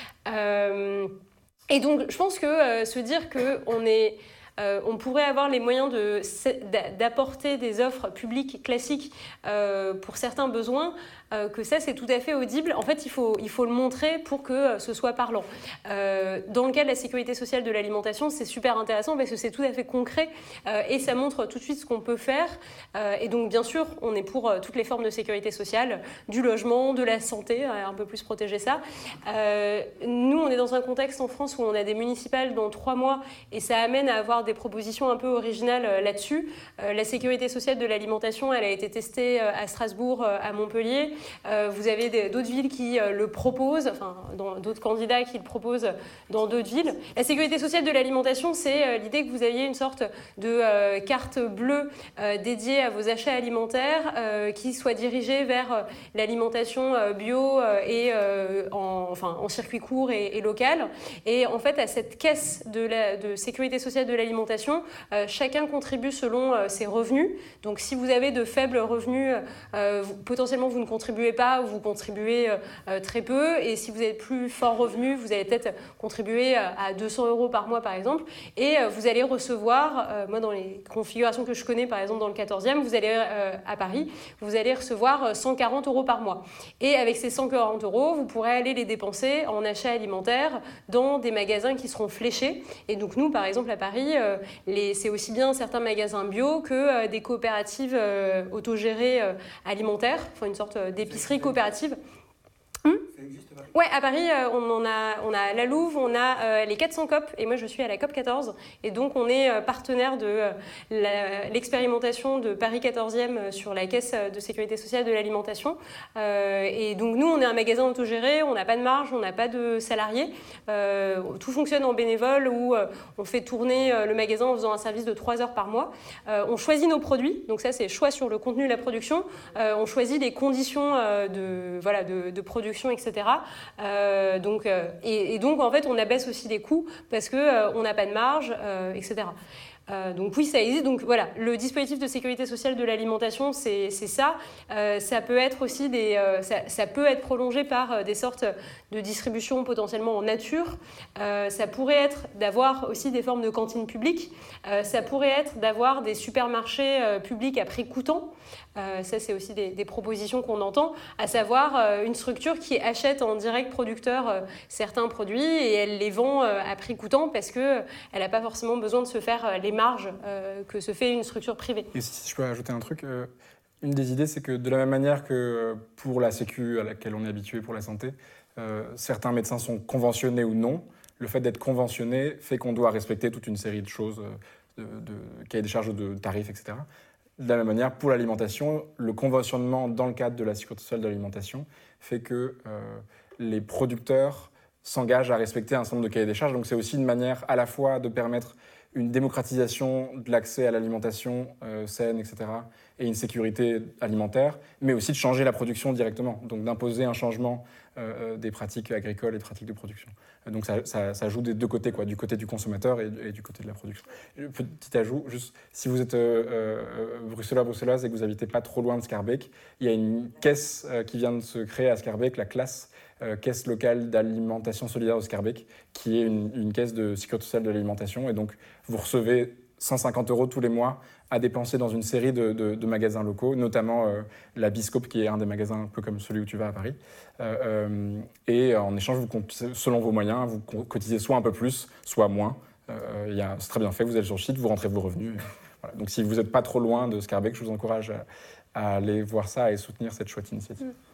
Euh, Et donc, je pense que euh, se dire qu'on est... Euh, on pourrait avoir les moyens de, d'apporter des offres publiques classiques euh, pour certains besoins, euh, que ça, c'est tout à fait audible. En fait, il faut, il faut le montrer pour que euh, ce soit parlant. Euh, dans le cas de la sécurité sociale de l'alimentation, c'est super intéressant parce que c'est tout à fait concret euh, et ça montre tout de suite ce qu'on peut faire. Euh, et donc, bien sûr, on est pour euh, toutes les formes de sécurité sociale, du logement, de la santé, euh, un peu plus protéger ça. Euh, nous, on est dans un contexte en France où on a des municipales dans trois mois et ça amène à avoir des propositions un peu originales euh, là-dessus. Euh, la sécurité sociale de l'alimentation, elle a été testée euh, à Strasbourg, euh, à Montpellier. Euh, vous avez des, d'autres villes qui euh, le proposent, enfin dans, d'autres candidats qui le proposent dans d'autres villes. La sécurité sociale de l'alimentation, c'est euh, l'idée que vous aviez une sorte de euh, carte bleue euh, dédiée à vos achats alimentaires euh, qui soit dirigée vers euh, l'alimentation euh, bio euh, et euh, en, enfin, en circuit court et, et local. Et en fait, à cette caisse de, la, de sécurité sociale de l'alimentation, Euh, chacun contribue selon euh, ses revenus. Donc, si vous avez de faibles revenus, euh, vous, potentiellement, vous ne contribuez pas ou vous contribuez euh, très peu. Et si vous êtes plus fort revenu, vous allez peut-être contribuer à deux cents euros par mois, par exemple. Et euh, vous allez recevoir, euh, moi, dans les configurations que je connais, par exemple, dans le quatorzième, vous allez euh, à Paris, vous allez recevoir cent quarante euros par mois. Et avec ces cent quarante euros, vous pourrez aller les dépenser en achats alimentaires dans des magasins qui seront fléchés. Et donc, nous, par exemple, à Paris, euh, Les, c'est aussi bien certains magasins bio que euh, des coopératives euh, autogérées euh, alimentaires, enfin une sorte d'épicerie coopérative. Hum Ouais, à Paris, euh, on en a, on a la Louve, on a euh, les quatre cents COP, et moi je suis à la COP quatorze, et donc on est euh, partenaire de euh, la, l'expérimentation de Paris quatorzième sur la caisse de sécurité sociale de l'alimentation. Euh, et donc nous, on est un magasin autogéré, on n'a pas de marge, on n'a pas de salariés, euh, tout fonctionne en bénévole, où euh, on fait tourner euh, le magasin en faisant un service de trois heures par mois. Euh, on choisit nos produits, donc ça c'est choix sur le contenu de la production, euh, on choisit les conditions euh, de, voilà, de, de production, et cetera. Euh, donc, euh, et, et donc, en fait, on abaisse aussi les coûts parce qu'on euh, n'a pas de marge, euh, et cetera. Euh, donc oui, ça existe. Donc voilà, le dispositif de sécurité sociale de l'alimentation, c'est, c'est ça. Euh, ça peut être aussi des, euh, ça, ça peut être prolongé par euh, des sortes de distribution potentiellement en nature. Euh, ça pourrait être d'avoir aussi des formes de cantines publiques. Euh, ça pourrait être d'avoir des supermarchés euh, publics à prix coûtant. Euh, ça, c'est aussi des, des propositions qu'on entend, à savoir euh, une structure qui achète en direct producteur euh, certains produits et elle les vend euh, à prix coûtant parce qu'elle euh, n'a pas forcément besoin de se faire euh, les marges euh, que se fait une structure privée. Et si je peux ajouter un truc, euh, une des idées, c'est que de la même manière que pour la Sécu à laquelle on est habitué pour la santé, euh, certains médecins sont conventionnés ou non, le fait d'être conventionné fait qu'on doit respecter toute une série de choses, de, de cahier des charges, de tarifs, et cetera. De la même manière, pour l'alimentation, le conventionnement dans le cadre de la sécurité sociale de l'alimentation fait que euh, les producteurs s'engagent à respecter un certain nombre de cahiers des charges. Donc c'est aussi une manière à la fois de permettre une démocratisation de l'accès à l'alimentation euh, saine, et cetera, et une sécurité alimentaire, mais aussi de changer la production directement, donc d'imposer un changement euh, des pratiques agricoles et des pratiques de production. Donc ça, ça, ça joue des deux côtés, quoi, du côté du consommateur et, et du côté de la production. Petit ajout, juste, si vous êtes euh, euh, bruxellois, bruxelloise et que vous habitez pas trop loin de Schaerbeek, il y a une caisse euh, qui vient de se créer à Schaerbeek, la classe, Euh, caisse locale d'alimentation solidaire de Schaerbeek, qui est une, une caisse de sécurité sociale de l'alimentation. Et donc, vous recevez cent cinquante euros tous les mois à dépenser dans une série de, de, de magasins locaux, notamment euh, la Biscope, qui est un des magasins un peu comme celui où tu vas à Paris. Euh, euh, et en échange, vous, selon vos moyens, vous cotisez soit un peu plus, soit moins. Euh, y a, c'est très bien fait, vous allez sur le site, vous rentrez vos revenus. Et, voilà. Donc, si vous n'êtes pas trop loin de Schaerbeek, je vous encourage à, à aller voir ça et soutenir cette chouette initiative. Mmh.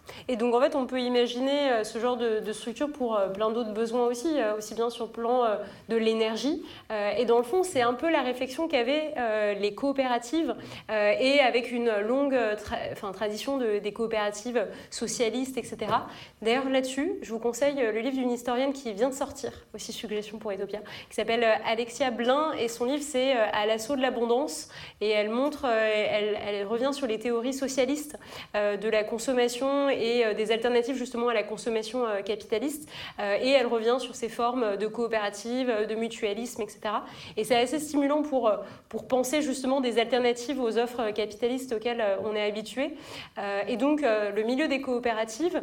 Et donc en fait, on peut imaginer ce genre de, de structure pour plein d'autres besoins aussi, aussi bien sur le plan de l'énergie. Et dans le fond, c'est un peu la réflexion qu'avaient les coopératives et avec une longue tra- enfin, tradition de, des coopératives socialistes, et cetera. D'ailleurs, là-dessus, je vous conseille le livre d'une historienne qui vient de sortir, aussi suggestion pour Etopia, qui s'appelle Alexia Blin, et son livre c'est À l'assaut de l'abondance, et elle montre, elle, elle revient sur les théories socialistes de la consommation et des alternatives justement à la consommation capitaliste, et elle revient sur ces formes de coopératives, de mutualisme, et cetera. Et c'est assez stimulant pour, pour penser justement des alternatives aux offres capitalistes auxquelles on est habitué. Et donc le milieu des coopératives,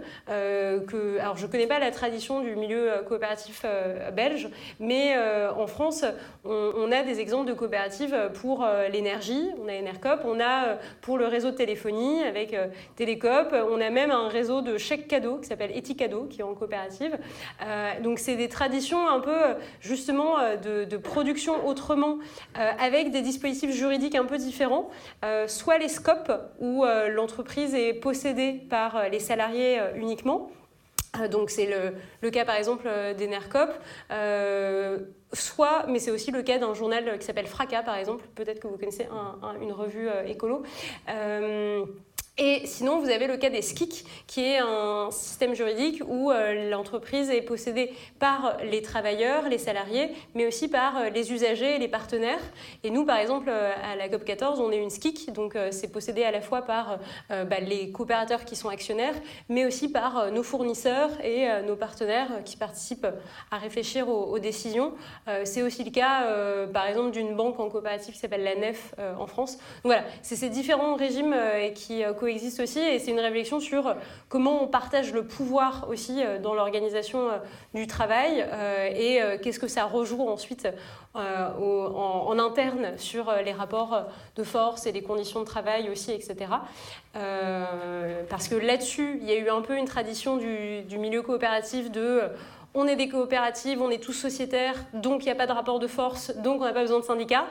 que, alors je ne connais pas la tradition du milieu coopératif belge, mais en France, on, on a des exemples de coopératives pour l'énergie, on a Enercop, on a pour le réseau de téléphonie avec Télécoop, on a même un réseau de chèques cadeaux qui s'appelle Eticado, qui est en coopérative. Euh, donc c'est des traditions un peu justement de, de production autrement, euh, avec des dispositifs juridiques un peu différents, euh, soit les scopes, où euh, l'entreprise est possédée par les salariés euh, uniquement. Donc c'est le, le cas par exemple d'Enercop, euh, soit, mais c'est aussi le cas d'un journal qui s'appelle Fracas par exemple, peut-être que vous connaissez un, un, une revue euh, écolo. Euh, Et sinon, vous avez le cas des S C I C, qui est un système juridique où euh, l'entreprise est possédée par les travailleurs, les salariés, mais aussi par euh, les usagers et les partenaires. Et nous, par exemple, euh, à la COP quatorze, on est une S C I C, donc euh, c'est possédé à la fois par euh, bah, les coopérateurs qui sont actionnaires, mais aussi par euh, nos fournisseurs et euh, nos partenaires euh, qui participent à réfléchir aux, aux décisions. Euh, c'est aussi le cas, euh, par exemple, d'une banque en coopérative qui s'appelle la Nef euh, en France. Donc voilà, c'est ces différents régimes euh, qui euh, coexistent aussi, et c'est une réflexion sur comment on partage le pouvoir aussi dans l'organisation du travail, et qu'est-ce que ça rejoue ensuite en, en interne sur les rapports de force et les conditions de travail aussi, et cetera. Parce que là-dessus, il y a eu un peu une tradition du, du milieu coopératif de on est des coopératives, on est tous sociétaires, donc il n'y a pas de rapport de force, donc on n'a pas besoin de syndicats.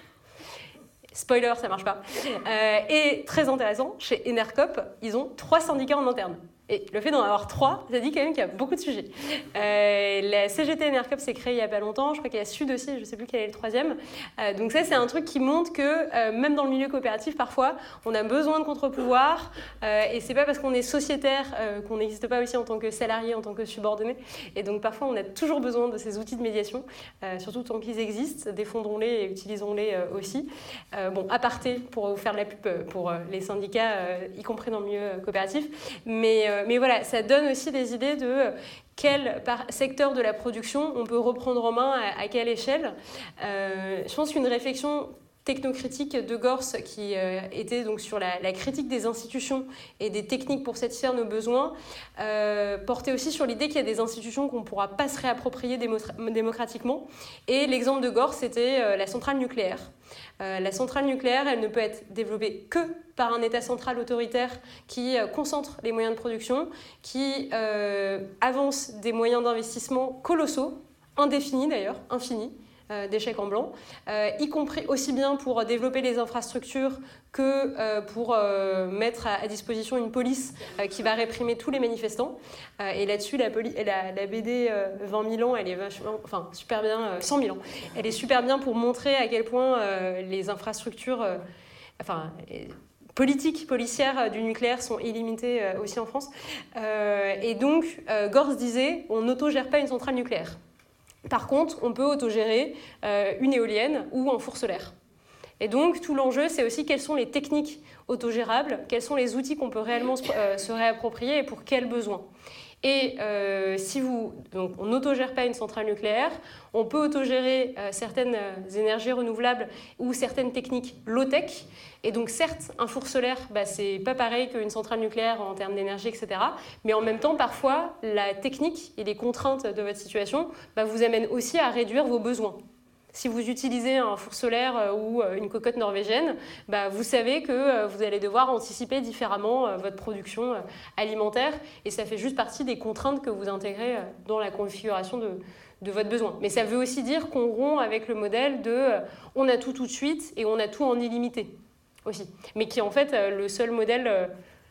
Spoiler, ça ne marche pas. Euh, et très intéressant, chez Enercop, ils ont trois syndicats en interne. Et le fait d'en avoir trois, ça dit quand même qu'il y a beaucoup de sujets. Euh, la C G T Enercop s'est créée il n'y a pas longtemps, je crois qu'il y a Sud aussi, je ne sais plus quel est le troisième. Euh, donc ça, c'est un truc qui montre que euh, même dans le milieu coopératif, parfois, on a besoin de contre-pouvoirs, euh, et c'est pas parce qu'on est sociétaire euh, qu'on n'existe pas aussi en tant que salarié, en tant que subordonné. Et donc parfois, on a toujours besoin de ces outils de médiation, euh, surtout tant qu'ils existent, défendons-les et utilisons-les euh, aussi. Euh, bon, aparté pour vous faire de la pub pour euh, les syndicats, euh, y compris dans le milieu euh, coopératif, mais euh, Mais voilà, ça donne aussi des idées de quel secteur de la production on peut reprendre en main, à, à quelle échelle. Euh, je pense qu'une réflexion technocritique de Gors, qui euh, était donc sur la, la critique des institutions et des techniques pour satisfaire nos besoins, euh, portait aussi sur l'idée qu'il y a des institutions qu'on ne pourra pas se réapproprier démo- démocratiquement. Et l'exemple de Gors, c'était euh, la centrale nucléaire. Euh, la centrale nucléaire, elle ne peut être développée que par un État central autoritaire qui euh, concentre les moyens de production, qui euh, avance des moyens d'investissement colossaux, indéfinis d'ailleurs, infinis, euh, des chèques en blanc, euh, y compris aussi bien pour développer les infrastructures que euh, pour euh, mettre à, à disposition une police euh, qui va réprimer tous les manifestants. Euh, et là-dessus, la, poli- la, la B D euh, vingt mille ans, elle est vachement, enfin, super bien, euh, cent mille ans, elle est super bien pour montrer à quel point euh, les infrastructures, euh, enfin, les politiques policières du nucléaire sont illimitées euh, aussi en France. Euh, et donc, euh, Gors disait, on n'autogère pas une centrale nucléaire. Par contre, on peut autogérer euh, une éolienne ou un four solaire. Et donc, tout l'enjeu, c'est aussi quelles sont les techniques autogérables, quels sont les outils qu'on peut réellement se, euh, se réapproprier et pour quels besoins. Et euh, si vous, donc on n'autogère pas une centrale nucléaire, on peut autogérer euh, certaines euh, énergies renouvelables ou certaines techniques low-tech. Et donc certes, un four solaire, bah, c'est pas pareil qu'une centrale nucléaire en termes d'énergie, et cetera. Mais en même temps, parfois, la technique et les contraintes de votre situation bah, vous amènent aussi à réduire vos besoins. Si vous utilisez un four solaire ou une cocotte norvégienne, bah vous savez que vous allez devoir anticiper différemment votre production alimentaire, et ça fait juste partie des contraintes que vous intégrez dans la configuration de, de votre besoin. Mais ça veut aussi dire qu'on rompt avec le modèle de on a tout tout de suite et on a tout en illimité aussi. Mais qui est en fait le seul modèle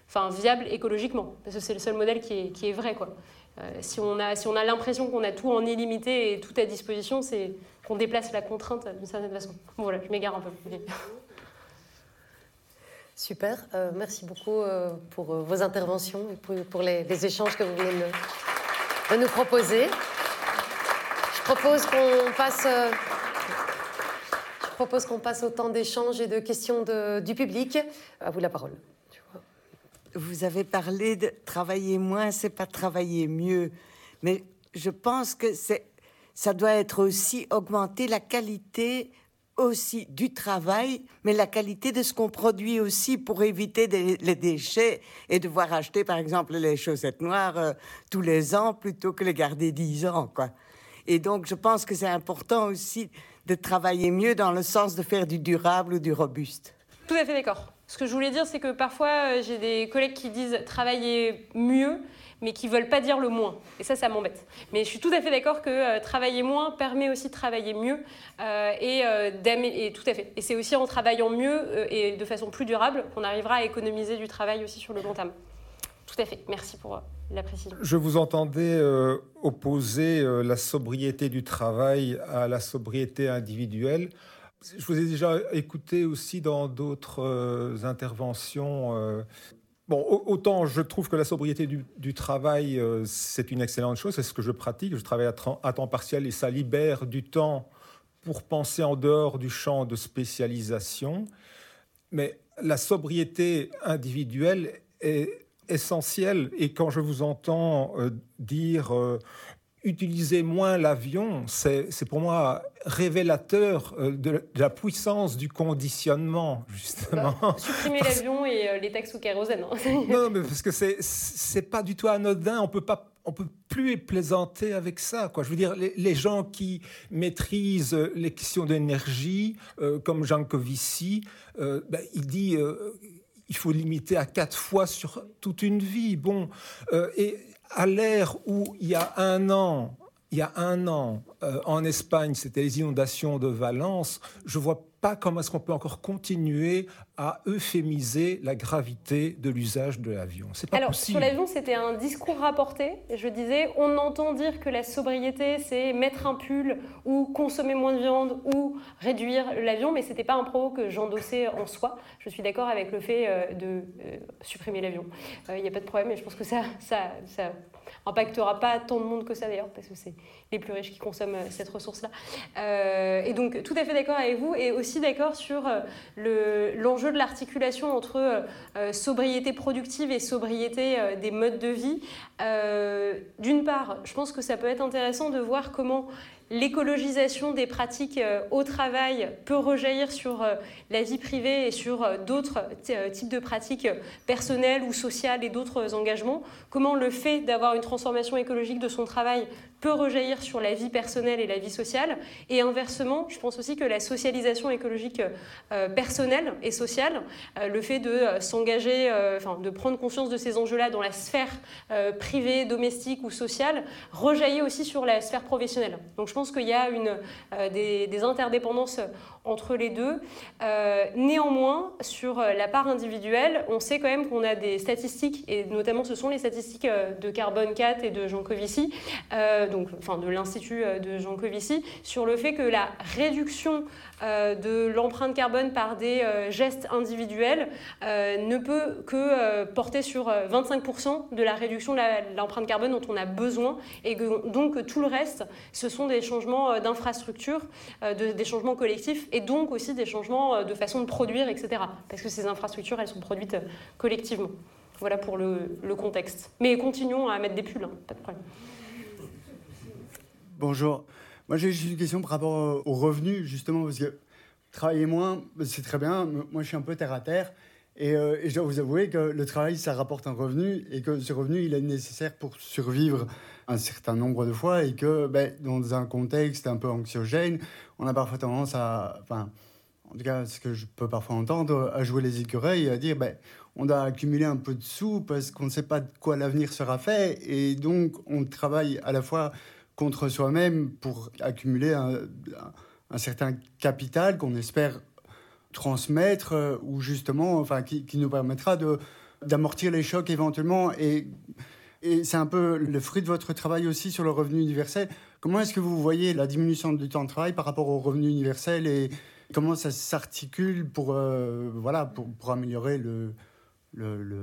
enfin, viable écologiquement, parce que c'est le seul modèle qui est, qui est vrai, quoi. Euh, si on a, si on a l'impression qu'on a tout en illimité et tout à disposition, c'est qu'on déplace la contrainte d'une certaine façon. Bon, voilà, je m'égare un peu. Okay. Super, euh, merci beaucoup euh, pour euh, vos interventions et pour, pour les, les échanges que vous venez de, de nous proposer. Je propose qu'on passe, euh, je propose qu'on passe au temps d'échange et de questions de, du public. À vous la parole. Vous avez parlé de travailler moins, c'est pas travailler mieux, mais je pense que c'est, ça doit être aussi augmenter la qualité aussi du travail, mais la qualité de ce qu'on produit aussi pour éviter des, les déchets et devoir acheter par exemple les chaussettes noires euh, tous les ans plutôt que les garder dix ans, quoi. Et donc je pense que c'est important aussi de travailler mieux dans le sens de faire du durable ou du robuste. Tout à fait d'accord. Ce que je voulais dire, c'est que parfois, euh, j'ai des collègues qui disent travailler mieux, mais qui ne veulent pas dire le moins. Et ça, ça m'embête. Mais je suis tout à fait d'accord que euh, travailler moins permet aussi de travailler mieux. Euh, et, euh, et tout à fait. Et c'est aussi en travaillant mieux euh, et de façon plus durable qu'on arrivera à économiser du travail aussi sur le long terme. Tout à fait. Merci pour euh, la précision. Je vous entendais euh, opposer euh, la sobriété du travail à la sobriété individuelle. Je vous ai déjà écouté aussi dans d'autres euh, interventions. Euh, bon, autant je trouve que la sobriété du, du travail, euh, c'est une excellente chose, c'est ce que je pratique. Je travaille à, tra- à temps partiel et ça libère du temps pour penser en dehors du champ de spécialisation. Mais la sobriété individuelle est essentielle. Et quand je vous entends euh, dire... Euh, utiliser moins l'avion, c'est, c'est pour moi révélateur de, de la puissance du conditionnement, justement. Bah, supprimer parce... l'avion et euh, les taxes au kérosène. Hein. Non, mais parce que c'est, c'est pas du tout anodin, on peut pas, on peut plus plaisanter avec ça, quoi. Je veux dire, les, les gens qui maîtrisent les questions d'énergie, euh, comme Jancovici, euh, ben, il dit... Euh, il faut limiter à quatre fois sur toute une vie. Bon, euh, et à l'ère où il y a un an, il y a un an, euh, en Espagne, c'était les inondations de Valence, je vois pas comment est-ce qu'on peut encore continuer à euphémiser la gravité de l'usage de l'avion. C'est pas Alors, possible. Sur l'avion, c'était un discours rapporté. Je disais, on entend dire que la sobriété, c'est mettre un pull ou consommer moins de viande ou réduire l'avion, mais c'était pas un propos que j'endossais en soi. Je suis d'accord avec le fait euh, de euh, supprimer l'avion. Il euh, n'y a pas de problème, et je pense que ça, ça, ça impactera pas tant de monde que ça d'ailleurs, parce que c'est les plus riches qui consomment cette ressource-là. Euh, et donc, tout à fait d'accord avec vous, et aussi d'accord sur euh, le, l'enjeu de l'articulation entre euh, sobriété productive et sobriété euh, des modes de vie. Euh, d'une part, je pense que ça peut être intéressant de voir comment l'écologisation des pratiques euh, au travail peut rejaillir sur euh, la vie privée et sur euh, d'autres t- euh, types de pratiques euh, personnelles ou sociales et d'autres engagements. Comment le fait d'avoir une transformation écologique de son travail peut rejaillir sur la vie personnelle et la vie sociale. Et inversement, je pense aussi que la socialisation écologique euh, personnelle et sociale, euh, le fait de euh, s'engager, euh, enfin de prendre conscience de ces enjeux-là dans la sphère euh, privée, domestique ou sociale, rejaillit aussi sur la sphère professionnelle. Donc je pense qu'il y a une, euh, des, des interdépendances entre les deux. Euh, néanmoins, sur la part individuelle, on sait quand même qu'on a des statistiques, et notamment ce sont les statistiques de Carbone quatre et de Jancovici, euh, donc, enfin de l'Institut de Jancovici, sur le fait que la réduction euh, de l'empreinte carbone par des euh, gestes individuels euh, ne peut que euh, porter sur vingt-cinq pour cent de la réduction de, la, de l'empreinte carbone dont on a besoin, et que donc tout le reste, ce sont des changements d'infrastructure, euh, de, des changements collectifs, et donc aussi des changements de façon de produire, et cetera. Parce que ces infrastructures, elles sont produites collectivement. Voilà pour le, le contexte. Mais continuons à mettre des pulls, hein, pas de problème. Bonjour. Moi, j'ai juste une question par rapport aux revenus, justement, parce que travailler moins, c'est très bien. Moi, je suis un peu terre à terre. Et, euh, et je dois vous avouer que le travail, ça rapporte un revenu, et que ce revenu, il est nécessaire pour survivre un certain nombre de fois, et que ben, dans un contexte un peu anxiogène, on a parfois tendance à, enfin, en tout cas, ce que je peux parfois entendre, à jouer les écureuils et à dire, ben, on doit accumuler un peu de sous parce qu'on ne sait pas de quoi l'avenir sera fait, et donc on travaille à la fois contre soi-même pour accumuler un, un certain capital qu'on espère transmettre, euh, ou justement, enfin, qui, qui nous permettra de, d'amortir les chocs éventuellement. Et, et c'est un peu le fruit de votre travail aussi sur le revenu universel. Comment est-ce que vous voyez la diminution du temps de travail par rapport au revenu universel et comment ça s'articule pour, euh, voilà, pour, pour améliorer le, le, le,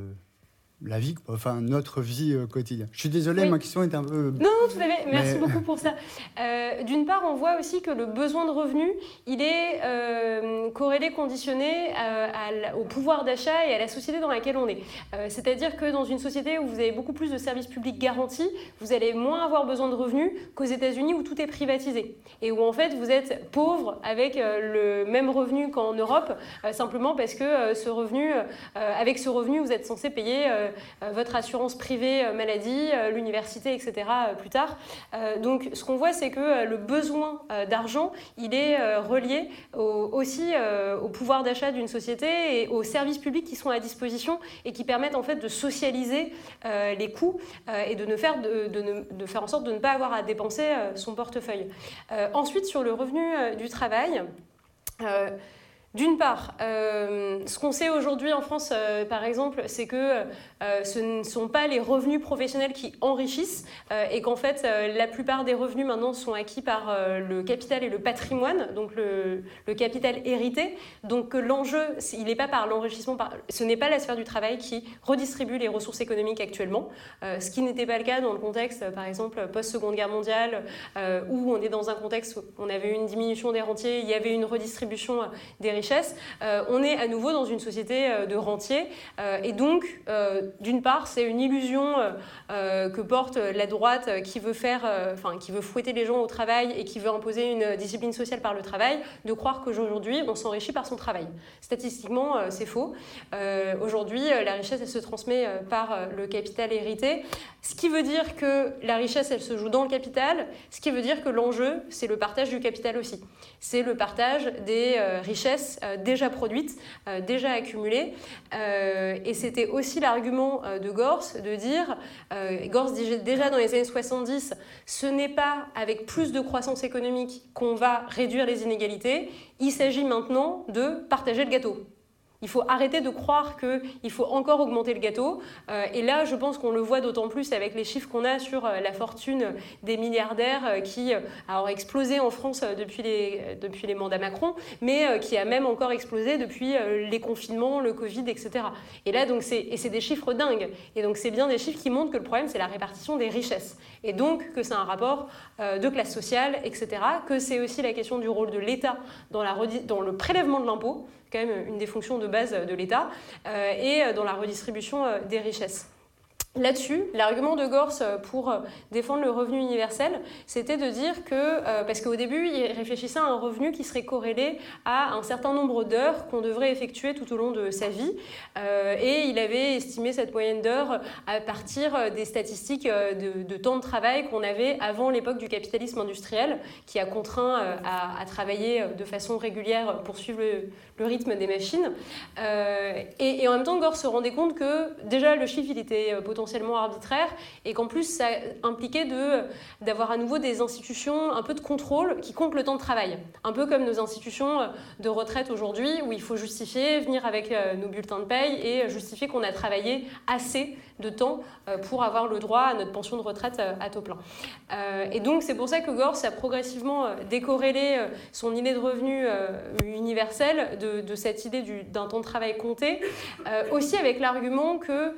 la vie, enfin notre vie euh, quotidienne. Je suis désolé, oui. Ma question est un peu... Non, non, tout à fait. Merci Mais... beaucoup pour ça. Euh, d'une part, on voit aussi que le besoin de revenus, il est euh, corrélé, conditionné à, à, au pouvoir d'achat et à la société dans laquelle on est. Euh, c'est-à-dire que dans une société où vous avez beaucoup plus de services publics garantis, vous allez moins avoir besoin de revenus qu'aux États-Unis où tout est privatisé et où en fait vous êtes pauvre avec euh, le même revenu qu'en Europe, euh, simplement parce que euh, ce revenu, euh, avec ce revenu, vous êtes censé payer euh, Euh, votre assurance privée euh, maladie, euh, l'université, et cetera euh, plus tard. Euh, donc ce qu'on voit, c'est que euh, le besoin euh, d'argent, il est euh, relié au, aussi euh, au pouvoir d'achat d'une société et aux services publics qui sont à disposition et qui permettent en fait de socialiser euh, les coûts euh, et de, ne faire de, de, ne, de faire en sorte de ne pas avoir à dépenser euh, son portefeuille. Euh, ensuite, sur le revenu euh, du travail, euh, d'une part, euh, ce qu'on sait aujourd'hui en France, euh, par exemple, c'est que euh, ce ne sont pas les revenus professionnels qui enrichissent euh, et qu'en fait, euh, la plupart des revenus maintenant sont acquis par euh, le capital et le patrimoine, donc le, le capital hérité. Donc l'enjeu, il n'est pas par l'enrichissement, par, ce n'est pas la sphère du travail qui redistribue les ressources économiques actuellement, euh, ce qui n'était pas le cas dans le contexte, par exemple, post-Seconde Guerre mondiale, euh, où on est dans un contexte où on avait eu une diminution des rentiers, il y avait une redistribution des richesses. Euh, on est à nouveau dans une société euh, de rentiers euh, et donc euh, d'une part c'est une illusion euh, que porte la droite euh, qui veut faire, enfin euh, qui veut fouetter les gens au travail et qui veut imposer une discipline sociale par le travail, de croire qu'aujourd'hui on s'enrichit par son travail. Statistiquement euh, c'est faux. Euh, aujourd'hui la richesse elle se transmet euh, par euh, le capital hérité, ce qui veut dire que la richesse elle se joue dans le capital, ce qui veut dire que l'enjeu c'est le partage du capital aussi. C'est le partage des euh, richesses Euh, déjà produites, euh, déjà accumulées. Euh, et c'était aussi l'argument euh, de Gors de dire, euh, Gors disait déjà dans les années soixante-dix, ce n'est pas avec plus de croissance économique qu'on va réduire les inégalités, il s'agit maintenant de partager le gâteau. Il faut arrêter de croire qu'il faut encore augmenter le gâteau. Euh, et là, je pense qu'on le voit d'autant plus avec les chiffres qu'on a sur euh, la fortune des milliardaires euh, qui euh, a explosé en France euh, depuis, les, depuis les mandats Macron, mais euh, qui a même encore explosé depuis euh, les confinements, le Covid, et cetera. Et là, donc, c'est, et c'est des chiffres dingues. Et donc, c'est bien des chiffres qui montrent que le problème, c'est la répartition des richesses. Et donc, que c'est un rapport euh, de classe sociale, et cetera. Que c'est aussi la question du rôle de l'État dans, la, dans le prélèvement de l'impôt, quand même une des fonctions de base de l'État, euh, et dans la redistribution euh, des richesses. Là-dessus, l'argument de Gors pour défendre le revenu universel, c'était de dire que, euh, parce qu'au début, il réfléchissait à un revenu qui serait corrélé à un certain nombre d'heures qu'on devrait effectuer tout au long de sa vie, euh, et il avait estimé cette moyenne d'heures à partir des statistiques de, de temps de travail qu'on avait avant l'époque du capitalisme industriel, qui a contraint euh, à, à travailler de façon régulière pour suivre le, le rythme des machines. Euh, et, et en même temps, Gors se rendait compte que déjà le chiffre il était potentiellement arbitraire et qu'en plus ça impliquait de, d'avoir à nouveau des institutions un peu de contrôle qui comptent le temps de travail. Un peu comme nos institutions de retraite aujourd'hui où il faut justifier, venir avec nos bulletins de paye et justifier qu'on a travaillé assez de temps pour avoir le droit à notre pension de retraite à taux plein. Et donc c'est pour ça que Gors a progressivement décorrélé son idée de revenu universel de, de cette idée du, d'un temps de travail compté, aussi avec l'argument que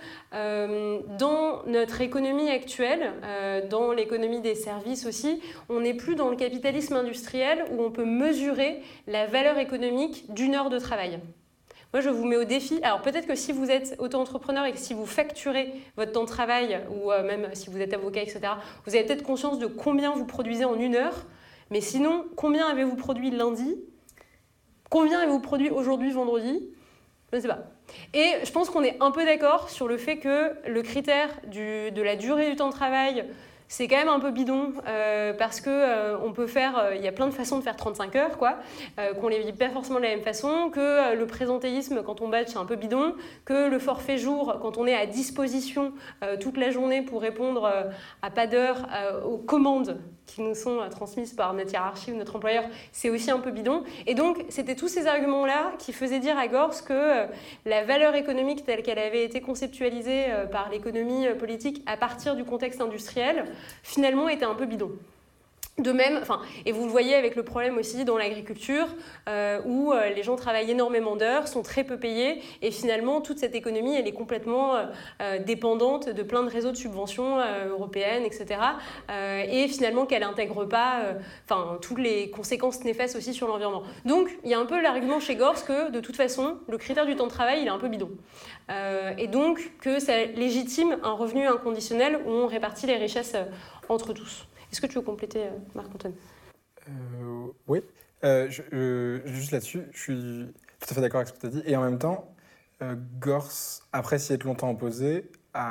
dans notre économie actuelle, euh, dans l'économie des services aussi, on n'est plus dans le capitalisme industriel où on peut mesurer la valeur économique d'une heure de travail. Moi, je vous mets au défi. Alors, peut-être que si vous êtes auto-entrepreneur et que si vous facturez votre temps de travail, ou euh, même si vous êtes avocat, et cetera, vous avez peut-être conscience de combien vous produisez en une heure. Mais sinon, combien avez-vous produit lundi ? Combien avez-vous produit aujourd'hui, vendredi ? Je ne sais pas. Et je pense qu'on est un peu d'accord sur le fait que le critère du, de la durée du temps de travail, c'est quand même un peu bidon euh, parce que euh, on peut faire, il euh, y a plein de façons de faire trente-cinq heures, quoi, euh, qu'on les vit pas forcément de la même façon, que euh, le présentéisme quand on badge c'est un peu bidon, que le forfait jour quand on est à disposition euh, toute la journée pour répondre euh, à pas d'heure euh, aux commandes, qui nous sont euh, transmises par notre hiérarchie ou notre employeur, c'est aussi un peu bidon. Et donc, c'était tous ces arguments-là qui faisaient dire à Gors que euh, la valeur économique telle qu'elle avait été conceptualisée euh, par l'économie euh, politique à partir du contexte industriel, finalement, était un peu bidon. De même, enfin, et vous le voyez avec le problème aussi dans l'agriculture, euh, où euh, les gens travaillent énormément d'heures, sont très peu payés, et finalement, toute cette économie, elle est complètement euh, dépendante de plein de réseaux de subventions euh, européennes, et cetera. Euh, et finalement, qu'elle n'intègre pas euh, enfin, toutes les conséquences néfastes aussi sur l'environnement. Donc, il y a un peu l'argument chez Gors que, de toute façon, le critère du temps de travail, il est un peu bidon. Euh, et donc, que ça légitime un revenu inconditionnel où on répartit les richesses euh, entre tous. Est-ce que tu veux compléter, Marc-Antoine ? euh, Oui. Euh, je, euh, juste là-dessus, je suis tout à fait d'accord avec ce que tu as dit. Et en même temps, euh, Gors, après s'y être longtemps opposé,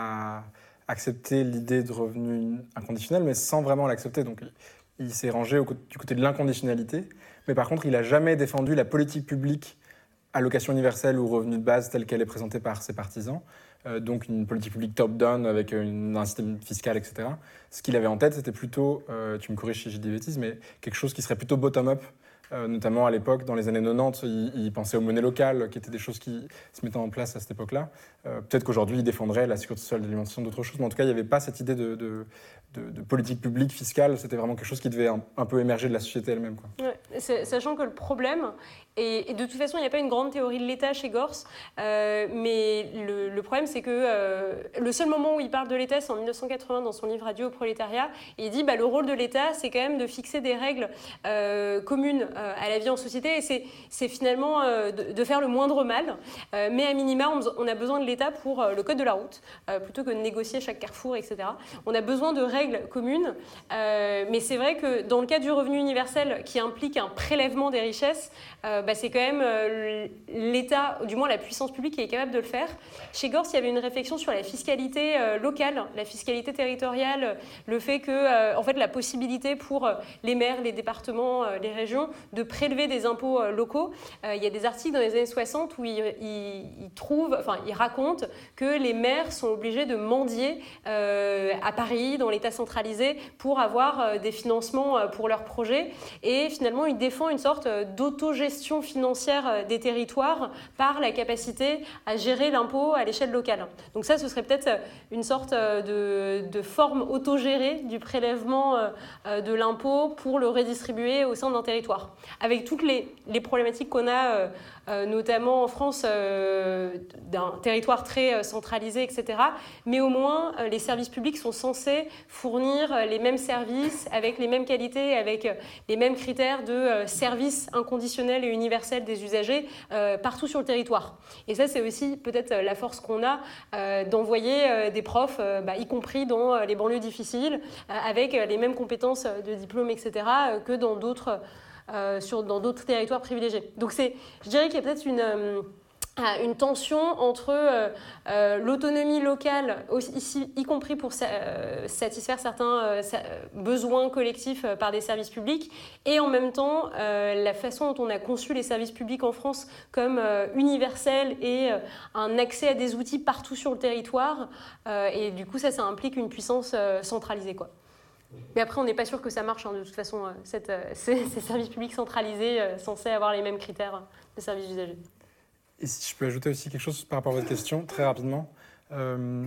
a accepté l'idée de revenu inconditionnel, mais sans vraiment l'accepter. Donc, il, il s'est rangé au, du côté de l'inconditionnalité. Mais par contre, il n'a jamais défendu la politique publique allocation universelle ou revenu de base telle qu'elle est présentée par ses partisans. Euh, donc une politique publique top-down avec une, un système fiscal, et cetera. Ce qu'il avait en tête, c'était plutôt, euh, tu me corriges si j'ai des bêtises, mais quelque chose qui serait plutôt bottom-up, euh, notamment à l'époque, dans les années quatre-vingt-dix, il, il pensait aux monnaies locales, qui étaient des choses qui se mettaient en place à cette époque-là. Euh, peut-être qu'aujourd'hui, il défendrait la sécurité sociale, l'alimentation, d'autres choses, mais en tout cas, il n'y avait pas cette idée de, de, de, de politique publique fiscale, c'était vraiment quelque chose qui devait un, un peu émerger de la société elle-même, quoi. Ouais, sachant que le problème, et, et de toute façon, il n'y a pas une grande théorie de l'État chez Gors, euh, mais le, le problème, c'est que euh, le seul moment où il parle de l'État, c'est en dix-neuf cent quatre-vingts dans son livre Adieu au prolétariat, et il dit bah, le rôle de l'État, c'est quand même de fixer des règles euh, communes euh, à la vie en société, et c'est, c'est finalement euh, de, de faire le moindre mal, euh, mais à minima, on, on a besoin de l'État pour euh, le code de la route, euh, plutôt que de négocier chaque carrefour, et cetera. On a besoin de règles communes, euh, mais c'est vrai que dans le cas du revenu universel, qui implique un prélèvement des richesses, euh, bah, c'est quand même euh, l'État, du moins la puissance publique, qui est capable de le faire. Chez Gors, il y avait une réflexion sur la fiscalité euh, locale, la fiscalité territoriale, le fait que, euh, en fait, la possibilité pour euh, les maires, les départements, euh, les régions, de prélever des impôts euh, locaux. Euh, il y a des articles dans les années soixante où ils il, il trouvent, enfin, ils racontent que les maires sont obligés de mendier euh, à Paris, dans l'État centralisé, pour avoir euh, des financements euh, pour leurs projets. Et finalement, ils défendent une sorte euh, d'autogestion financière euh, des territoires par la capacité à gérer l'impôt à l'échelle locale. Donc ça, ce serait peut-être une sorte de, de forme autogérée du prélèvement euh, de l'impôt pour le redistribuer au sein d'un territoire. Avec toutes les, les problématiques qu'on a, euh, euh, notamment en France, euh, d'un territoire très euh, centralisé, et cetera. Mais au moins, euh, les services publics sont censés fournir euh, les mêmes services, avec les mêmes qualités, avec euh, les mêmes critères de euh, service inconditionnel et universel des usagers euh, partout sur le territoire. Et ça, c'est aussi peut-être la force qu'on a euh, d'envoyer euh, des profs, euh, bah, y compris dans euh, les banlieues difficiles, euh, avec euh, les mêmes compétences de diplôme, et cetera, euh, que dans d'autres, euh, sur, dans d'autres territoires privilégiés. Donc c'est, je dirais qu'il y a peut-être une... Euh, une tension entre euh, euh, l'autonomie locale, aussi, y compris pour sa, euh, satisfaire certains euh, sa, besoins collectifs euh, par des services publics, et en même temps euh, la façon dont on a conçu les services publics en France comme euh, universels et euh, un accès à des outils partout sur le territoire, euh, et du coup ça, ça implique une puissance euh, centralisée, quoi. Mais après, on n'est pas sûr que ça marche, hein, de toute façon, euh, cette, euh, ces, ces services publics centralisés euh, censés avoir les mêmes critères de services usagers. Et si je peux ajouter aussi quelque chose par rapport à votre question, très rapidement. Euh,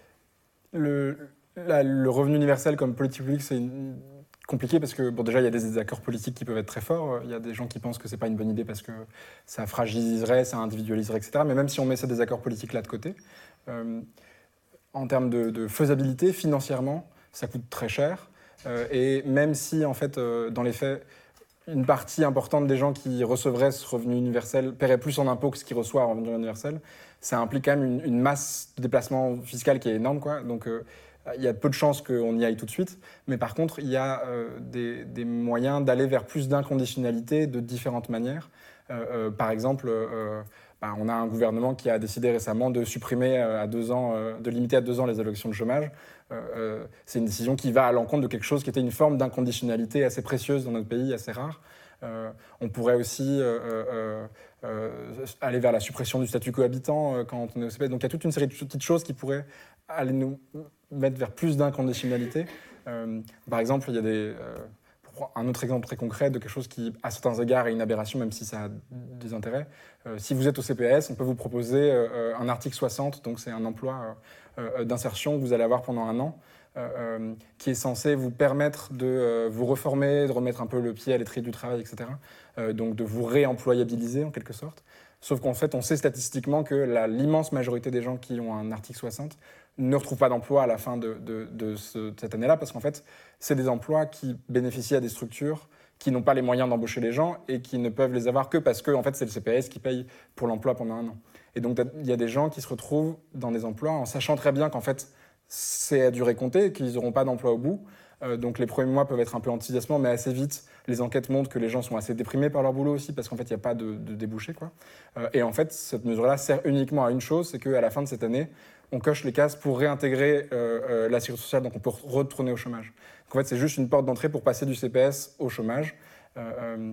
le, la, le revenu universel comme politique publique, c'est une, compliqué parce que bon, déjà, il y a des désaccords politiques qui peuvent être très forts. Il y a des gens qui pensent que ce n'est pas une bonne idée parce que ça fragiliserait, ça individualiserait, et cetera. Mais même si on met ces désaccords politiques-là de côté, euh, en termes de, de faisabilité, financièrement, ça coûte très cher. Euh, et même si, en fait, euh, dans les faits, une partie importante des gens qui recevraient ce revenu universel paieraient plus en impôts que ce qu'ils reçoivent en revenu universel, ça implique quand même une, une masse de déplacement fiscal qui est énorme, quoi. Donc, euh, il y a peu de chances qu'on y aille tout de suite. Mais par contre, il y a euh, des, des moyens d'aller vers plus d'inconditionnalité de différentes manières. Euh, euh, par exemple, euh, bah, on a un gouvernement qui a décidé récemment de supprimer euh, à deux ans, euh, de limiter à deux ans les allocations de chômage. Euh, euh, c'est une décision qui va à l'encontre de quelque chose qui était une forme d'inconditionnalité assez précieuse dans notre pays, assez rare. Euh, on pourrait aussi euh, euh, euh, aller vers la suppression du statut cohabitant euh, quand on est au C P S. Donc il y a toute une série de petites choses qui pourraient aller nous mettre vers plus d'inconditionnalité. Euh, par exemple, il y a des... Euh, un autre exemple très concret de quelque chose qui, à certains égards, est une aberration, même si ça a des intérêts. Euh, si vous êtes au C P S, on peut vous proposer euh, un article soixante, donc c'est un emploi euh, d'insertion que vous allez avoir pendant un an, euh, qui est censé vous permettre de euh, vous reformer, de remettre un peu le pied à l'étrier du travail, et cetera. Euh, donc de vous réemployabiliser en quelque sorte. Sauf qu'en fait, on sait statistiquement que la, l'immense majorité des gens qui ont un article soixante ne retrouvent pas d'emploi à la fin de, de, de, ce, de cette année-là, parce qu'en fait, c'est des emplois qui bénéficient à des structures qui n'ont pas les moyens d'embaucher les gens et qui ne peuvent les avoir que parce que en fait, c'est le C P S qui paye pour l'emploi pendant un an. Et donc, il y a des gens qui se retrouvent dans des emplois en sachant très bien qu'en fait, c'est à durée comptée et qu'ils n'auront pas d'emploi au bout. Euh, donc, les premiers mois peuvent être un peu enthousiasmants, mais assez vite, les enquêtes montrent que les gens sont assez déprimés par leur boulot aussi, parce qu'en fait, il n'y a pas de, de débouché, quoi. Euh, et en fait, cette mesure-là sert uniquement à une chose, c'est qu'à la fin de cette année, on coche les cases pour réintégrer euh, euh, la sécurité sociale, donc on peut retourner au chômage. Donc en fait, c'est juste une porte d'entrée pour passer du C P S au chômage. Euh, euh,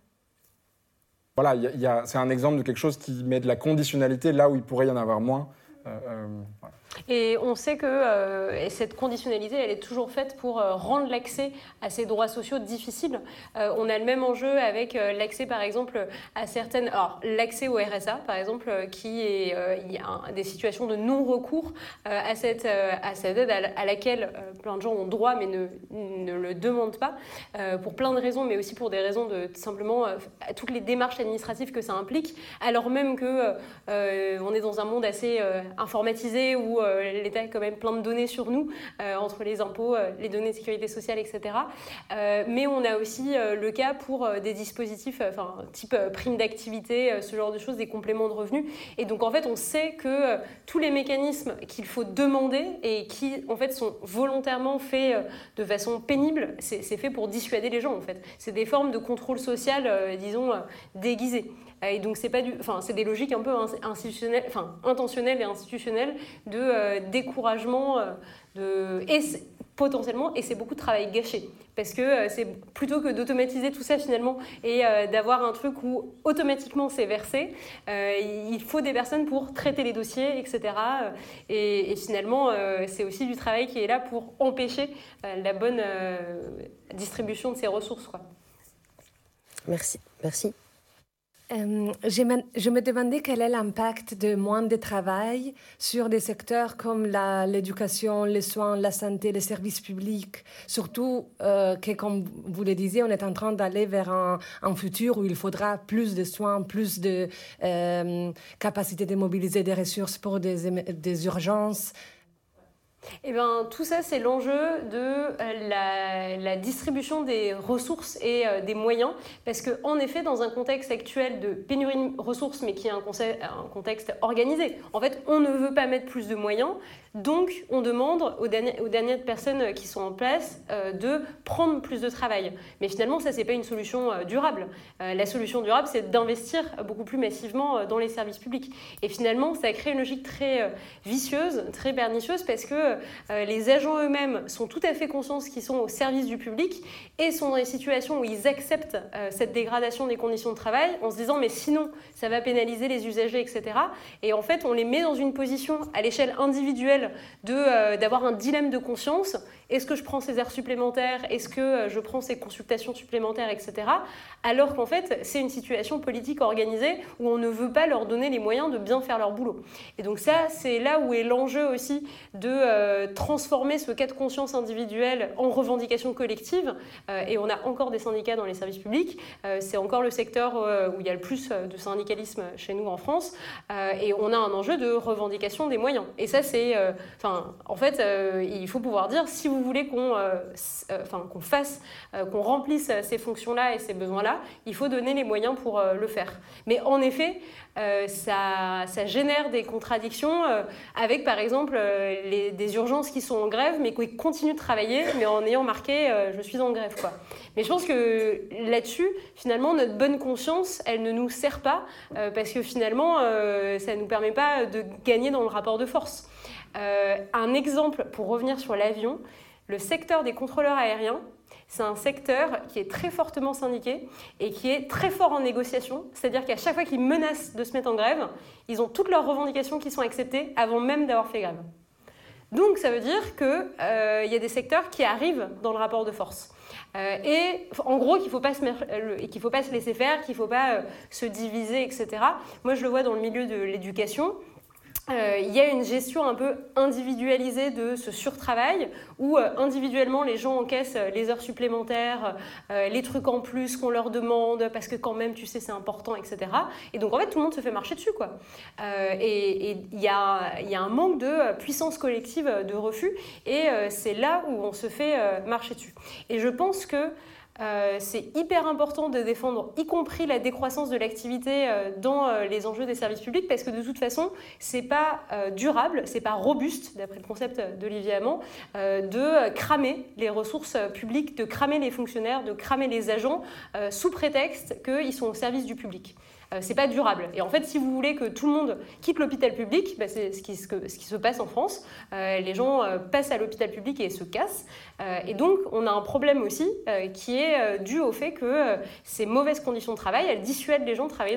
voilà, y a, y a, c'est un exemple de quelque chose qui met de la conditionnalité là où il pourrait y en avoir moins. Euh, euh, voilà. Et on sait que euh, cette conditionnalité, elle est toujours faite pour euh, rendre l'accès à ces droits sociaux difficiles. Euh, on a le même enjeu avec euh, l'accès, par exemple, à certaines... Alors, l'accès au R S A, par exemple, euh, qui est... Euh, il y a un, des situations de non-recours euh, à, cette, euh, à cette aide à, à laquelle euh, plein de gens ont droit, mais ne, ne le demandent pas, euh, pour plein de raisons, mais aussi pour des raisons de simplement euh, toutes les démarches administratives que ça implique, alors même que euh, on est dans un monde assez euh, informatisé où Euh, l'État a quand même plein de données sur nous, euh, entre les impôts, euh, les données de sécurité sociale, et cetera. Euh, mais on a aussi euh, le cas pour euh, des dispositifs enfin, type euh, prime d'activité, euh, ce genre de choses, des compléments de revenus. Et donc, en fait, on sait que euh, tous les mécanismes qu'il faut demander et qui, en fait, sont volontairement faits euh, de façon pénible, c'est, c'est fait pour dissuader les gens, en fait. C'est des formes de contrôle social, euh, disons, euh, déguisées. Et donc, c'est, pas du, enfin, c'est des logiques un peu institutionnelles, enfin, intentionnelles et institutionnelles de euh, découragement euh, de, et potentiellement, et c'est beaucoup de travail gâché. Parce que euh, c'est plutôt que d'automatiser tout ça finalement et euh, d'avoir un truc où automatiquement c'est versé, euh, il faut des personnes pour traiter les dossiers, et cetera. Et, et finalement, euh, c'est aussi du travail qui est là pour empêcher euh, la bonne euh, distribution de ces ressources, quoi. Merci, merci. Euh, je, me, je me demandais quel est l'impact de moins de travail sur des secteurs comme la, l'éducation, les soins, la santé, les services publics. Surtout euh, que, comme vous le disiez, on est en train d'aller vers un, un futur où il faudra plus de soins, plus de euh, capacité de mobiliser des ressources pour des, des urgences. Eh bien, tout ça, c'est l'enjeu de la, la distribution des ressources et euh, des moyens, parce qu'en effet, dans un contexte actuel de pénurie de ressources, mais qui est un, concept, un contexte organisé, en fait, on ne veut pas mettre plus de moyens, donc on demande aux, derniers, aux dernières personnes qui sont en place euh, de prendre plus de travail. Mais finalement, ça, c'est pas une solution euh, durable. Euh, la solution durable, c'est d'investir beaucoup plus massivement euh, dans les services publics. Et finalement, ça crée une logique très euh, vicieuse, très pernicieuse, parce que Euh, les agents eux-mêmes sont tout à fait conscients qu'ils sont au service du public et sont dans des situations où ils acceptent euh, cette dégradation des conditions de travail en se disant mais sinon ça va pénaliser les usagers, et cetera. Et en fait, on les met dans une position à l'échelle individuelle de, euh, d'avoir un dilemme de conscience. Est-ce que je prends ces heures supplémentaires? Est-ce que je prends ces consultations supplémentaires, et cetera. Alors qu'en fait, c'est une situation politique organisée où on ne veut pas leur donner les moyens de bien faire leur boulot. Et donc ça, c'est là où est l'enjeu aussi de euh, transformer ce cas de conscience individuel en revendication collective. Euh, et on a encore des syndicats dans les services publics. Euh, c'est encore le secteur euh, où il y a le plus de syndicalisme chez nous en France. Euh, et on a un enjeu de revendication des moyens. Et ça, c'est... Euh, enfin, en fait, euh, il faut pouvoir dire, si vous voulez qu'on, euh, euh, enfin, qu'on fasse, euh, qu'on remplisse ces fonctions-là et ces besoins-là, il faut donner les moyens pour euh, le faire. Mais en effet, euh, ça, ça génère des contradictions euh, avec, par exemple, euh, les, des urgences qui sont en grève, mais qui continuent de travailler, mais en ayant marqué euh, « je suis en grève ». Quoi. Mais je pense que là-dessus, finalement, notre bonne conscience, elle ne nous sert pas, euh, parce que finalement, euh, ça ne nous permet pas de gagner dans le rapport de force. Euh, un exemple, pour revenir sur l'avion, le secteur des contrôleurs aériens, c'est un secteur qui est très fortement syndiqué et qui est très fort en négociation. C'est-à-dire qu'à chaque fois qu'ils menacent de se mettre en grève, ils ont toutes leurs revendications qui sont acceptées avant même d'avoir fait grève. Donc ça veut dire qu'il euh, y a des secteurs qui arrivent dans le rapport de force. Euh, et en gros, qu'il ne faut, qu'il faut pas se laisser faire, qu'il ne faut pas euh, se diviser, et cetera. Moi, je le vois dans le milieu de l'éducation. Euh, il y a une gestion un peu individualisée de ce surtravail où euh, individuellement les gens encaissent euh, les heures supplémentaires, euh, les trucs en plus qu'on leur demande parce que quand même tu sais c'est important, et cetera. Et donc en fait tout le monde se fait marcher dessus quoi. Euh, et il y a, y a un manque de puissance collective de refus et euh, c'est là où on se fait euh, marcher dessus. Et je pense que Euh, c'est hyper important de défendre, y compris la décroissance de l'activité euh, dans euh, les enjeux des services publics, parce que de toute façon, c'est pas euh, durable, c'est pas robuste, d'après le concept d'Olivier Hamon, euh, de cramer les ressources publiques, de cramer les fonctionnaires, de cramer les agents euh, sous prétexte qu'ils sont au service du public. Euh, c'est pas durable. Et en fait, si vous voulez que tout le monde quitte l'hôpital public, bah, c'est ce qui, ce, que, ce qui se passe en France. Euh, les gens euh, passent à l'hôpital public et se cassent. Euh, et donc, on a un problème aussi euh, qui est euh, dû au fait que euh, ces mauvaises conditions de travail, elles dissuadent les gens de travailler